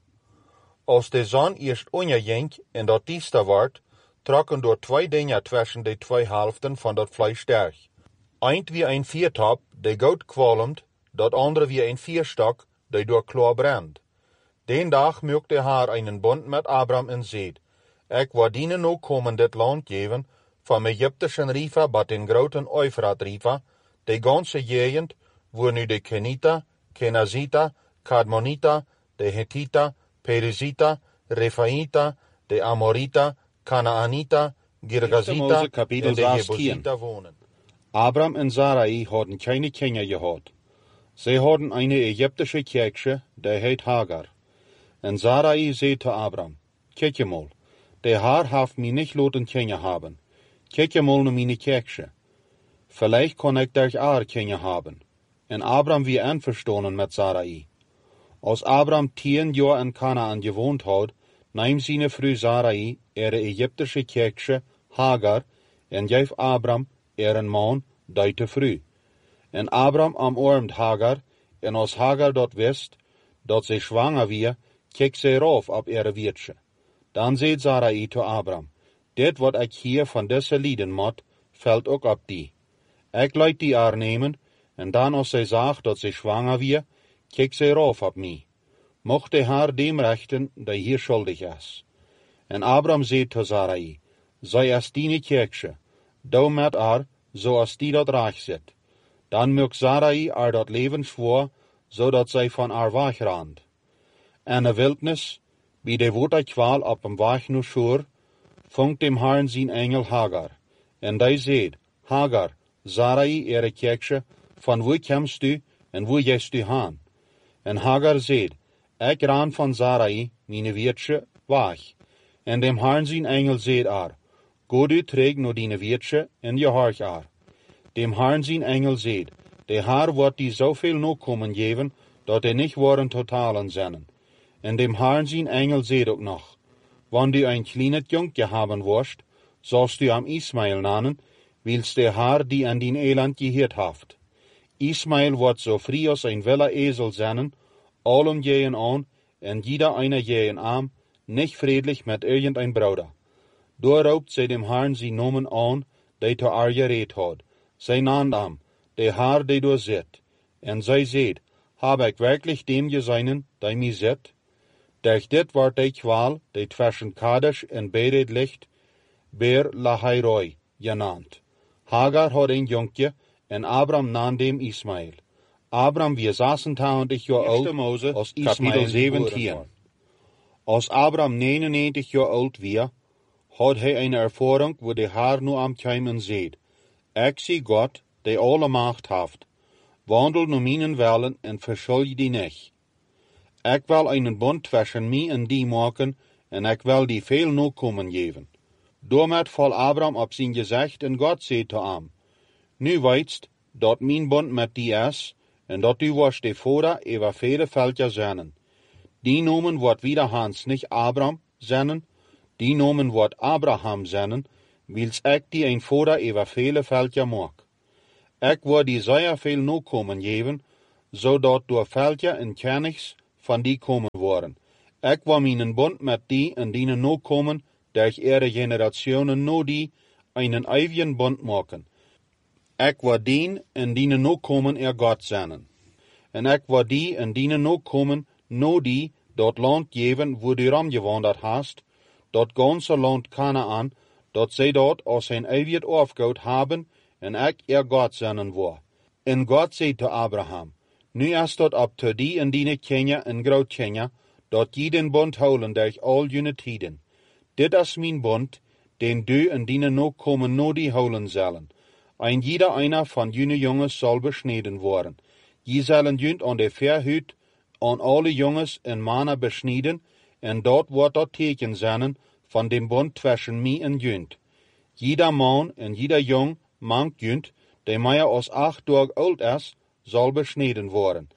Als de zon eerst onderging en dat diester werd, trokken door 2 dingen tussen de 2 helften van dat vlees sterk. Eind wie een viertop, die goud kwalmt, dat andere wie een vierstok, die door klaar brandt. Den dag maakte de Heer een bond met Abraham en zei, ik wil dienen ook komen dit land geven, van Egyptische river tot den groten Eufrat river, de ganse gegend, waar nu de Kenita, Kenazita, Kadmonita, de Hittita, Perizita, Refaïta, de Amorita, Kanaanita, Girgazita en de Jebusita wonen. Abraham en Sarai hadden keine Kinder gehad. Zij hadden een Egyptische kerkje, die heet Hagar. En Sarai zei te Abraham, kijk je mal, de Heer heeft mij niet laten Kinder hebben. Kijk je mal naar mijn kerkje. Vielleicht kan ik daar ook Kinder hebben. En Abraham wie einverstanden met Sarai. Als Abraham 10 jaar in Kanaan gewoond had, nam zijn vrouw Sarai Egyptische kerkje Hagar en geef Abraham man, die te vrouw. En Abraham omarmt Hagar, en als Hagar dat wist, dat zij zwanger weer, keek zij rauf op weertje. Dan zei Sarai te Abraham, dit wat ik hier van deze lieden moet, valt ook op die. Ik laat die aannemen, en dan als zij zag dat zij zwanger weer, keek zij rauf op mij. Mocht de Heer dem rechten, die hier schuldig is. En Abraham zei te Sarai, zij is die kerkje, doe met haar, zoals die dat recht zit. Dan maakt Sarai dat leven zwaar, zodat zij van haar wegraadt. En de wildnis, bij de waterkwal op een weg naar Shur, vangt dem Herrn zijn engel Hagar. En die zei, Hagar, Sarai kerkje, van waar komst u en waar gest u heen? En Hagar zei, ik raan van Sarai, mijn weertje, weg. En dem Herrn zijn engel zei haar, go du terug naar die weertje en je hoort haar. Dem Herrn zijn engel zei, de Heer wordt die zoveel nakomen geven, dat niet worden totalen zijn. En dem Herrn zijn engel zei ook nog, wanneer du een klein jonkje hebben worst, zalst du am Ismael nanen, wils de Heer die aan dien eland geheerd heeft. Ismael wordt zo vrij als een wilde ezel zijn, allen jeën aan, en jeder einer jeën arm, niet vredelijk met irgendein bruder. Door roept zij dem Herrn zijn nomen aan, die te haar gereed had. Zij naamd hem, de Heer die door zit. En zij zei, heb ik werkelijk dem gezien, die mij zit? Durch dit wordt de kwaal, die tussen Kadesh en Bered ligt, Beer Lahairoi genaamd. Hagar had een jonkje, en Abraham nam dem Ismael. Abraham wie 26 jaar oud, als Ismael 17. Als Abraham 99 jaar oud was, had hij een ervaring waar de Heer nu aan kwam en zei, ik zie God, die alle macht heeft. Wandel naar mijn wellen en verschul die niet. Ik wil een bond tussen mij en die maken, en ik wil die veel nakomen geven. Daarmet val Abraham op zijn gezicht en God zei te hem, nu weetst dat mijn bond met die is, en dat u was de vader over vele veldjes zijn. Die noemen wordt wiederhans niet Abraham zijn, die noemen wordt Abraham zijn, wils ek die een vader over vele veldje maak. Ek wil die zeer veel no komen geven, zodat door veldje en kennigs van die komen worden. Ek wil mijn bond met die en die no komen, durch ihre generationen no die einen ewigen bond maken. Ek wil dien en die no komen God zijn. En ek wil die en die no komen, no die dat land geven, wo du ramgewanderd hast, dat ganze land Kanaan, dat zij dat als een eeuwig aufgoud haben, en ek God zijn wil. En God zei te Abraham, nu is dat op te die en die Kenia en groot Kenia, dat je den bond houden durch al jene tijden. Dit is mijn bond, den du en die no komen no die houden zullen. En jeder einer van jene jongens zal besneden worden. Je zullen junt aan de verhut aan alle jongens en mannen besneden, en dat wordt dat teken zijn van den bond tussen mij en junt. Jeder man en jeder jong mank junt, die meer als 8 dagen oud is, zal besneden worden.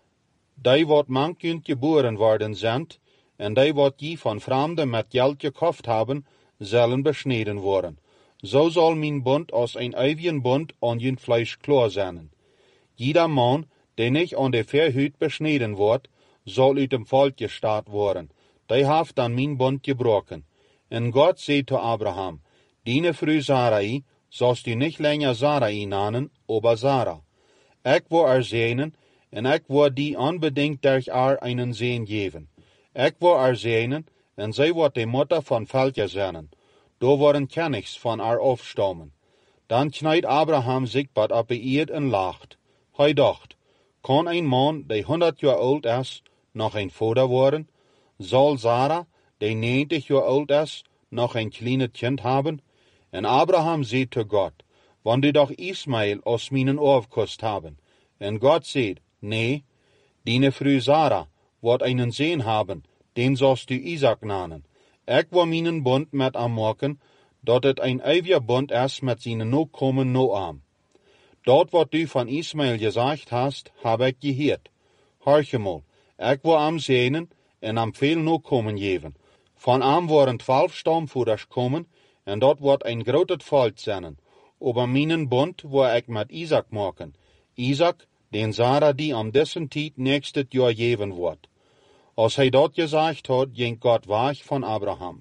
Die wat mank junt geboren worden zijn, en die wat je van vreemden met geld gekocht hebben, zullen besneden worden. Zo zal mijn bond als een eeuwigen bond aan junt vlees klaar zijn. Jeder man, die niet aan de verhut besneden wordt, zal uit dem volk gestaat worden. Die heeft dan mijn bond gebroken. En God zei te Abraham, Dine vrouw Sarai, zoals du niet länger Sarai nanen, aber Sarah. Ik wil zenen, en ik wil die unbedingt durch einen Sehen geven. Ik wil zenen, en zij wordt de Mutter van Völker zijn. Do worden kennigs van afstammen. Dan knijdt Abraham zich bad op de eerd en lacht. Hij dacht, kan een man, die 100 jaar oud is, nog een vader worden? Zal Sarah, die 90 jaar oud is, nog een kleines kind hebben? En Abraham zei te God, wann du doch Ismael aus meinen Aufkost haben. En God zei, nee, dine vrouw Sarah wird einen Sehen haben, den sollst du Isaac nanen. Ik wil meinen bond met am maken, dat het een eeuwiger bond is met zijn Nachkommen Noam. Dat wat du van Ismael gesagt hast, heb ik gehoord. Horche mal, ik wil am zenen en am veel Nachkommen geven. Van am worden 12 stamvoeders komen, en dat wordt een groot volk zijn. Aber meinen bond wil ik met Isaac maken. Isaac, den Sarah die am dessen tijd nächstes jaar geven wordt. Als hij dat gezegd had, ging God weg van Abraham.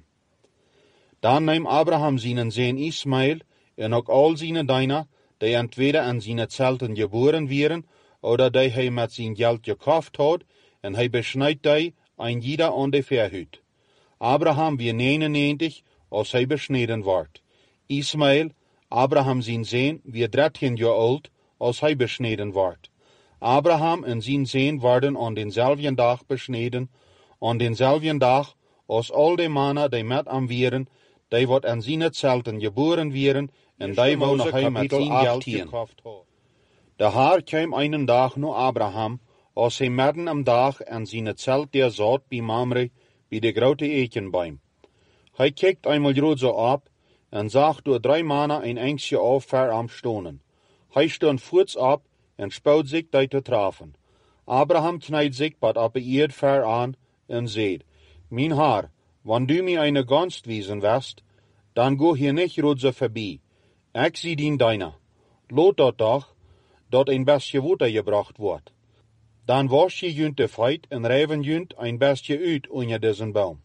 Dan neem Abraham zijn zoon Ismael en ook al zijn dienaren, die entweder aan zijn zelten geboren werden, oder die hij met zijn geld gekocht had, en hij besnijdt die een jeder aan de verhut. Abraham wie 99, als hij besneden wordt. Ismael, Abraham zijn zoon, wie 13 jaar oud, als hij besneden wordt. Abraham en zijn zoon werden aan denzelfden dag besneden, aan denzelfden dag als al de mannen die met hem waren, die wat aan zijn zelten geboren waren, en die wou nog hij met zijn geld gekocht had. De Heer kwam einen dag naar Abraham, als hij midden am dag aan zijn zelt der zat bij Mamre, bij de grote ekenboom. Hij kijkt eenmaal groot zo op, en zag door 3 mannen een engsje af ver am stonen. Hij stond voets op, en spout zich die te treffen. Abraham knijdt zich bad op de eerd ver aan, en zei, Mijn Heer, wann du mir eine Gunst wiesen wirst, dan go hier nicht rotze voorbij. Ik zie dien deiner. Lot dat doch, dat een bestje water gebracht wordt. Dan wasch je junt de feit en rijven junt een bestje uit onder diesen boom.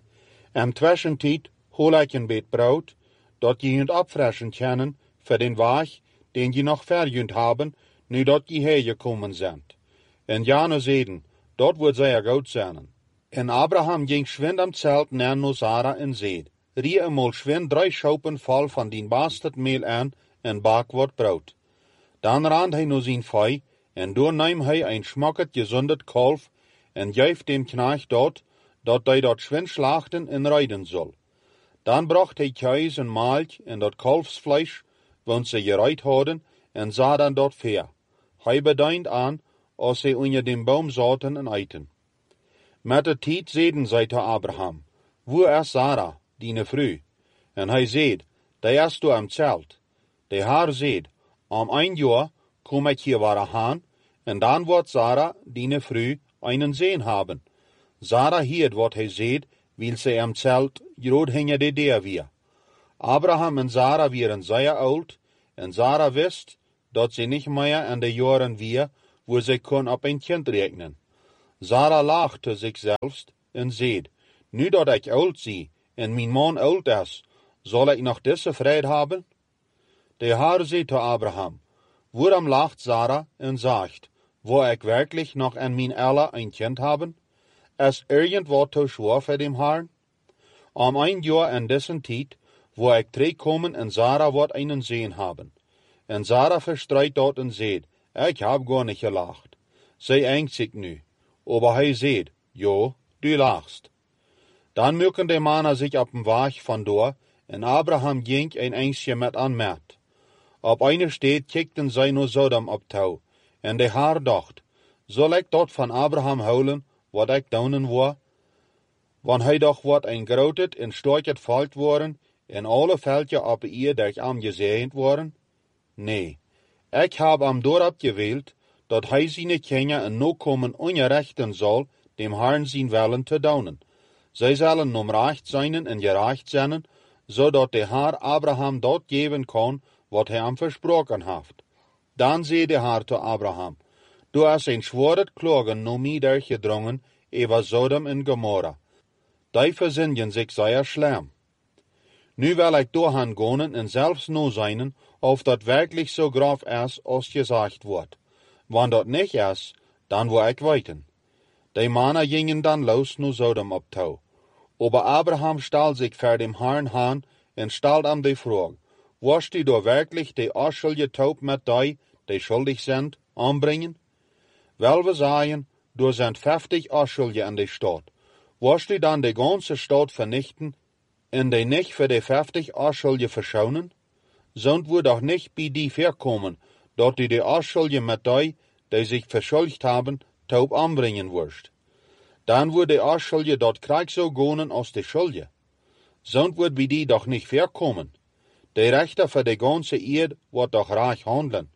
Am Zwischentijd hol ik een beet brood, dat je junt opfressen kunnen voor den Weg, den je nog verjunt haben, nu dat je hergekommen sind. En Jana zeiden, dat wordt zeer goed zijn. En Abraham ging schwind am Zelt naar Sarah en zeid, rie eenmaal schwind 3 schaupen vol van dien bastardmeel aan en bak wat brood. Dan rand hij naar zijn vee, en door neem hij een schmacket gezondet kalf, en geeft dem knecht dat hij dat schwind slachten en rijden zal. Dan bracht hij kaas en melk en dat kalfsvlees, want ze gereid hadden, en zag dan dat veer. Hij bedient aan, als ze onder dem boom zaten en eten. Met de tijd zeiden zij te Abraham, wo is Sarah, dine vrouw? En hij zeid, die is du am Zelt. De Heer zeid, om 1 jaar kom ik hier waarheen, en dan wordt Sarah, dine vrouw, einen Sehen haben. Sarah hiert wat hij zeid, wil ze am Zelt groot hinge de deur weer. Abraham en Sarah waren sehr oud, en Sarah wist dat ze niet meer aan de jaren weer, wo ze kon op een kind rekenen. Sarah lachte zichzelf en zei, nu dat ik oud zie en mijn man oud is, zal ik nog deze vrede hebben? De Heer zei te Abraham, waarom lacht Sarah en zegt, wo ik werkelijk nog aan mijn Elle een kind hebben? Is irgendwat te schwer voor dem Herrn? Om een jaar in dessen tijd, wo ik terugkomen en Sarah wordt einen Sehen haben. En Sarah verstreit dort en zegt, ik heb gar nicht gelacht. Zij engt zich nu. Aber hij zegt, jo, du lachst. Dan mögen de mannen zich op den Weg vandoor, en Abraham ging een eindje met aanmerkt. Op eine steed kijkten zij naar Sodom op touw, en de Heer dacht, zal ik dat van Abraham houden, wat ik doen wou? Want hij doch wordt een groot en storket volk worden, en alle veldje op ihr dat am gezegend worden? Nee, ik heb am dorp gewählt, dat hij zijn kinderen en nakomen ongerechten zal, dem Herrn zijn willen te doen. Zij zullen recht zijn en gerecht zijn, zodat de Heer Abraham dat geven kan, wat hij hem versproken heeft. Dan zei de Heer te Abraham, du hast een schworet klagen no mij durchgedrongen, over Sodom en Gomorra. Die verzinnen zich zeer schlimm. Nu wil ik doorgaan gaan en zelfs no zijn, of dat werkelijk zo grof is, als gezegd wordt. Wanneer dat niet is, dan wil ik weten. Die mannen gingen dan los naar Sodom op touw. Aber Abraham stal zich voor dem Herrn aan en stelde hem de vraag, was die door werkelijk de afschuldige taub met die schuldig zijn, aanbrengen? Wel we zeggen, door zijn 50 afschuldigen in de stad. Was die dan de ganze stad vernichten en die nicht für die 50 afschuldigen verschonen? Zond we doch nicht bij die verkomen, dat die de afschuldigen met die zich verschuldigd hebben, taub aanbrengen wirst. Dan wordt de afschuldige dat krijg zo gonen als de schuldige. Zond wordt bij die doch nicht verkomen. De rechter voor de ganze eerd wordt doch reich handelen.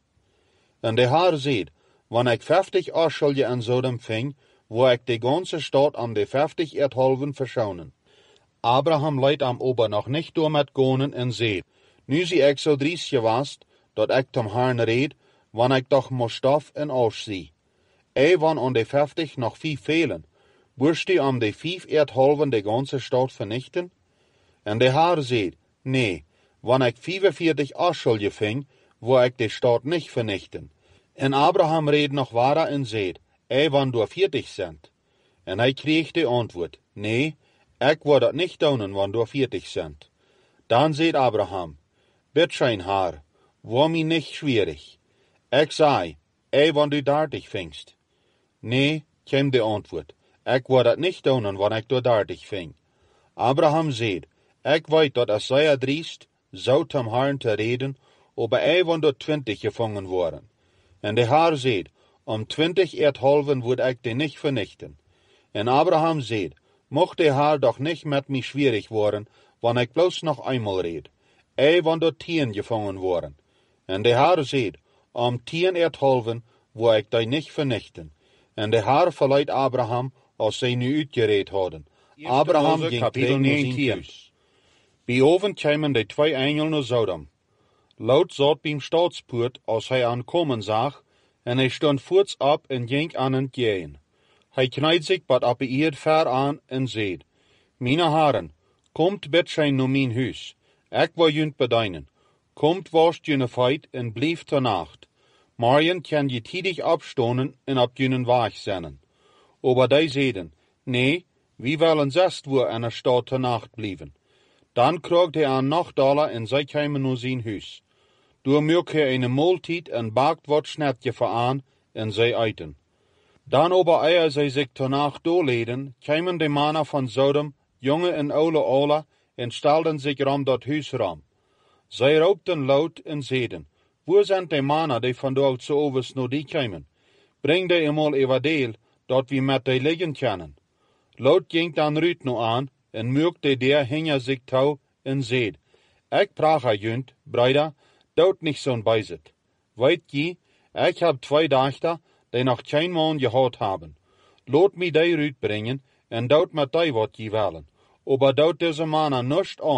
En de Heer zegt, wanneer ik 50 afschuldigen in Sodom ving, wo ik de ganze stad am de 50 erdhalven verschonen. Abraham leidt am ober nog nicht door met gonen en zegt, nu zie ik zo dries gewast, dat ik tom Herrn red, wanneer ik doch moest stof en aus zie. Wann an de 50 nog 5 fehlen, wirst du am de 5 erdhalven de ganze stad vernichten? En de Heer zegt, nee, wanneer ik 45 afschuldigen ving, wo ik de stad nicht vernichten. En Abraham reed nog wara en zegt, wann du 40 sind. En hij kreeg de antwoord, nee, ik wil dat nicht doen wann du 40 sind. Dan zegt Abraham, bitteschön Herr, war mir nicht schwierig. Ik zei, wann du 30 vingst. Nee, kwam de antwoord, ik wil dat nicht doen wann ik door 30 ving. Abraham zegt, ik weet dat es zeer driest, zo zum Herrn te reden, aber wann door 20 gevangen worden. En de Heer zegt, 20 erdhalven word ik die nicht vernichten. En Abraham zegt, mocht de Heer doch nicht met mij schwierig worden, wann ik bloos nog eenmaal red. Wann door 10 gevangen worden. En de Heer zegt, 10 erdhalven word ik die nicht vernichten. En de Heer verleidt Abraham, als zij nu uitgereed hadden. Abraham ging kapitel 19. Bij oven kwamen de 2 engelen naar Sodom. Lot zat beim staatspoort, als hij aankomen zag, en hij stond voorts op en ging aan het gehen. Hij knijt zich wat op eerd ver aan en zei, Meine Herren, komt bitteschön naar mijn huis. Ik wil junt bedienen. Komt wascht jene feit en blijft ter nacht. Morgen kan je tidig opstonen en op jenen weg zijn. Aber die zeiden, nee, we willen zest woer in de stad ter nacht blijven. Dan kroeg hij aan $8 en zij kwamen naar zijn huis. Door maak hij een maaltijd en bakt wat snetje voor aan en zij eten. Dan aber eer zij zich ter nacht doorleden, kwamen de mannen van Sodom, jonge en oude alle, en stelden zich ram dat huis ram. Zij roepten luid en zeiden, wo zijn de mannen die van dort zo overs naar die kwamen? Breng die eenmaal everdeel, dat we met die liggen kunnen. Lot ging dan Ruut nu aan, en merkte der hinger zich touw, en zeid, ik praat junt, bruider, dood niet zo'n bijzit. Weet je, ik heb 2 dochter, die nog geen man gehad hebben. Laat me die Ruut brengen, en dood met die wat je willen. Aber dood deze mannen nicht aan,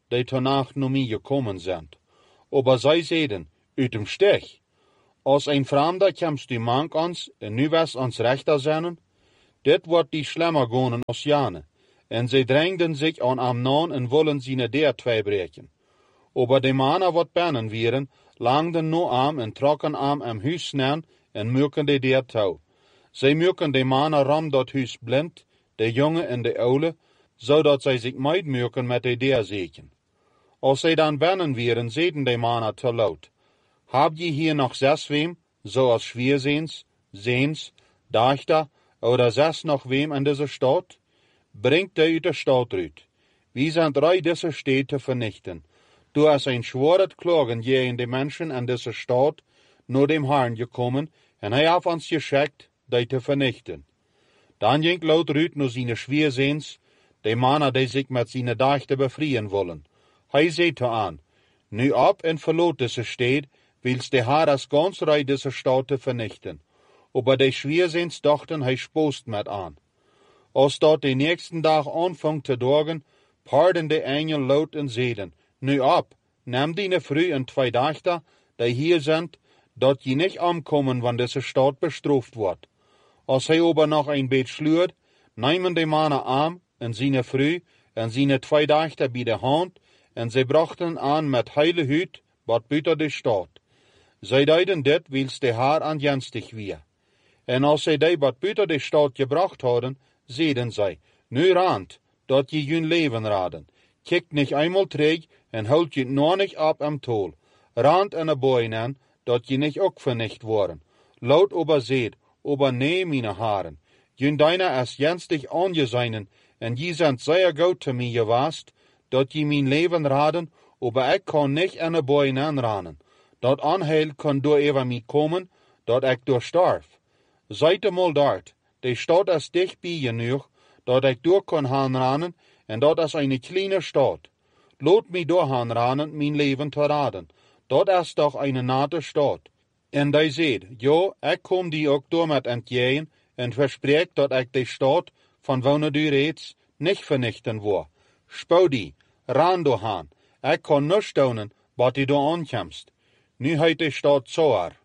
die tonacht naar mij gekomen zijn. Aber zij zeiden, uit dem stich. Als een vreemde komst die mank ons, en nu was ons rechter zijn, dit wordt die slimmer gaan als jane. En zij drängden zich aan Amnon en willen zijn deur tweebreken. Aber de mannen wat binnen wieren, langden nu aan en trokken am huis neer en mukken de deur toe. Zij mukken de mannen ram dat huis blind, de jongen en de oude, zodat zij zich meid mukken met de deur zeken. Als zij dan binnen wieren, zeiden de mannen te Lot, heb je hier nog 6 wem, zoals schwierzins, zeens, dachter, oder 6 nog wem in deze stad? Brengt die uit de stad uit. Wie zijn rij deze stad te vernichten. Du hast een schworet klagen tegen de mensen in deze stad naar dem Herrn gekomen, en hij heeft ons geschickt, die te vernichten. Dan ging Lot uit naar zijn schwierzins, de mannen die zich met zijn dachten bevrijen willen. Hij zei te aan, nu op en verlaat deze stad, wils de Heer als gans rij deze stad te vernichten. Aber de schwierzins dachten hij spoost met aan. Als dat de nächsten dag aanvangt te dagen, paarden de engel Lot en zeiden, nu op, neem die vrouw en 2 dachten, die hier zijn, dat je niet omkomen, wanneer deze stad bestraft wordt. Als hij aber nog een beetje sluurt, nemen de mannen aan en zijn vrouw en zijn 2 dachten bij de hand, en zij brachten aan met heile huid, wat buiten de stad. Zij deden dit, wils de Heer aanjenstig weer. En als zij die wat buiten de stad gebracht hadden, zeiden zij, nu rand, dat je je leven raden. Kijk niet eenmaal terug en houd je nog niet op am tol. Rand en een boy aan, dat je niet ook vernicht worden. Lot aber zeed, aber nee, mijn haren. Je deine is jenstig aangezien, en je zijn zeer goed te mij geweest, dat je mijn leven raden, aber ik kan niet aan een boy aanranen. Dat aanheil kan door over mij komen, dat ik door sterf. Zijt mal dort, de stad is dichtbij genoeg, dat ik door kan gaan ranen, en dat is een kleine stad. Laat mij door gaan ranen, mijn leven te raden. Dat is toch een nette stad. En hij zei, ja, ik kom die ook door met entgegen, en verspreek dat ik de stad, van wanneer du reeds, niet vernichten wil. Spouw die, ran door gaan. Ik kan niet steunen, wat die door aankomst. Nu heet de stad Zoar.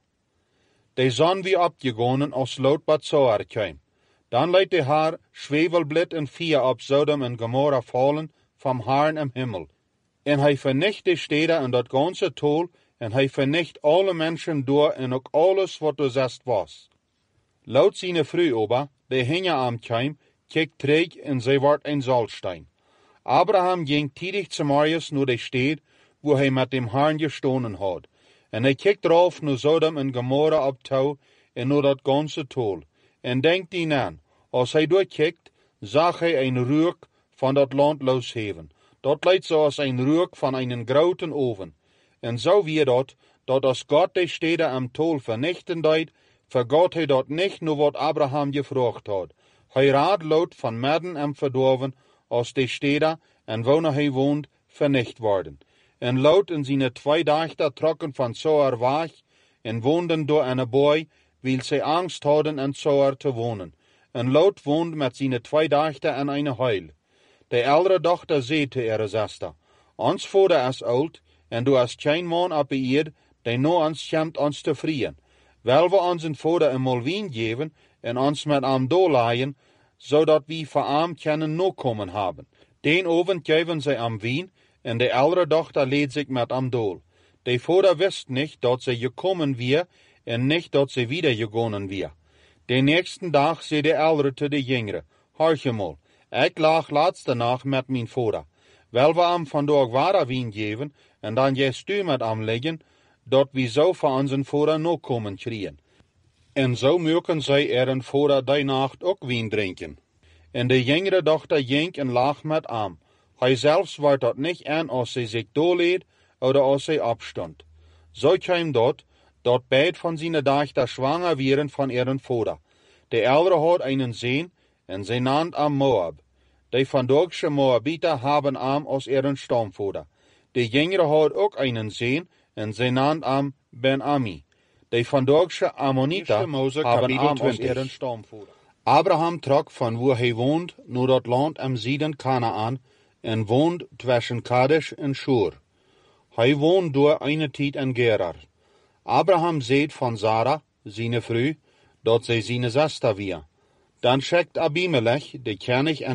De zon wie opgegonen als Lot bij Zoar kwam. Dan liet de Heer zwevelblad en vuur op Sodom en Gomorra vallen van Herrn im Himmel. En hij vernicht de steden en dat ganze tol, en hij vernicht alle mensen door en ook alles wat er zest was. Lot zijn vrouw ober, die hingen am kwam, keek terug en zij werd een zalstein. Abraham ging tijdig Samarias naar de stad, waar hij met dem Herrn gestonen had. En hij keek eraf naar Sodom en Gomorra op touw en naar dat ganze tol. En denkt die aan, als hij doorkijkt, zag hij een rook van dat land losheven. Dat lijkt zoals een rook van een grote oven. En zo weer dat als God de steden am tol vernichten deed, vergat hij dat niet naar wat Abraham gevraagd had. Hij raad Lot van midden en verdorven, als de steden en waar hij woont vernicht worden. En Lot en zijn 2 dachten trokken van Zoar weg en woonden door een boy, wil zij angst hadden in Zoar te wonen. En Lot woonde met zijn 2 dachten in een huil. De oudere dochter zei te ihre zuster, ons vader is oud, en du hast geen man op de eerd, die nu ons schemt ons te vrien. Wel we onze vader een mol wien geven, en ons met am doorlaaien, zodat we voor am kunnen no komen hebben. Den avond geven zij am wien, en de oudere dochter leed zich met am dool. De vader wist niet dat zij gekomen weer, en niet dat zij wieder gegaan weer. De nächsten dag zei de oudere te de jongere, hoorje mal, ik lag laatste nacht met mijn vader. Wel we am vandaag water wien geven, en dan gest u met am liggen, dat we zo voor onze vader no komen krieën. En zo mogen zij een vader die nacht ook wien drinken. En de jongere dochter ging en lag met am. Hij zelfs werd dat niet aan als zij zich doorleed, of als zij opstond. Zo kwam dat beide van zijn dochter zwanger waren van ihren vader. De oudere had een zoon, en zij naamde am Moab. De vandaagse Moabiter hebben am als ihren stamvader. De jongere had ook een zoon, en zij naamde am Ben-Ami. De vandaagse Ammoniter hebben am als ihren stamvader. Abraham trok van waar hij woont naar dat land am Zuiden Kanaan, en woont tussen Kadesh en Shur. Hij woont door een tijd in Gerar. Abraham zeed van Sara, zijn vrouw, dat zij zijn zuster weer. Dan zegt Abimelech, de koning en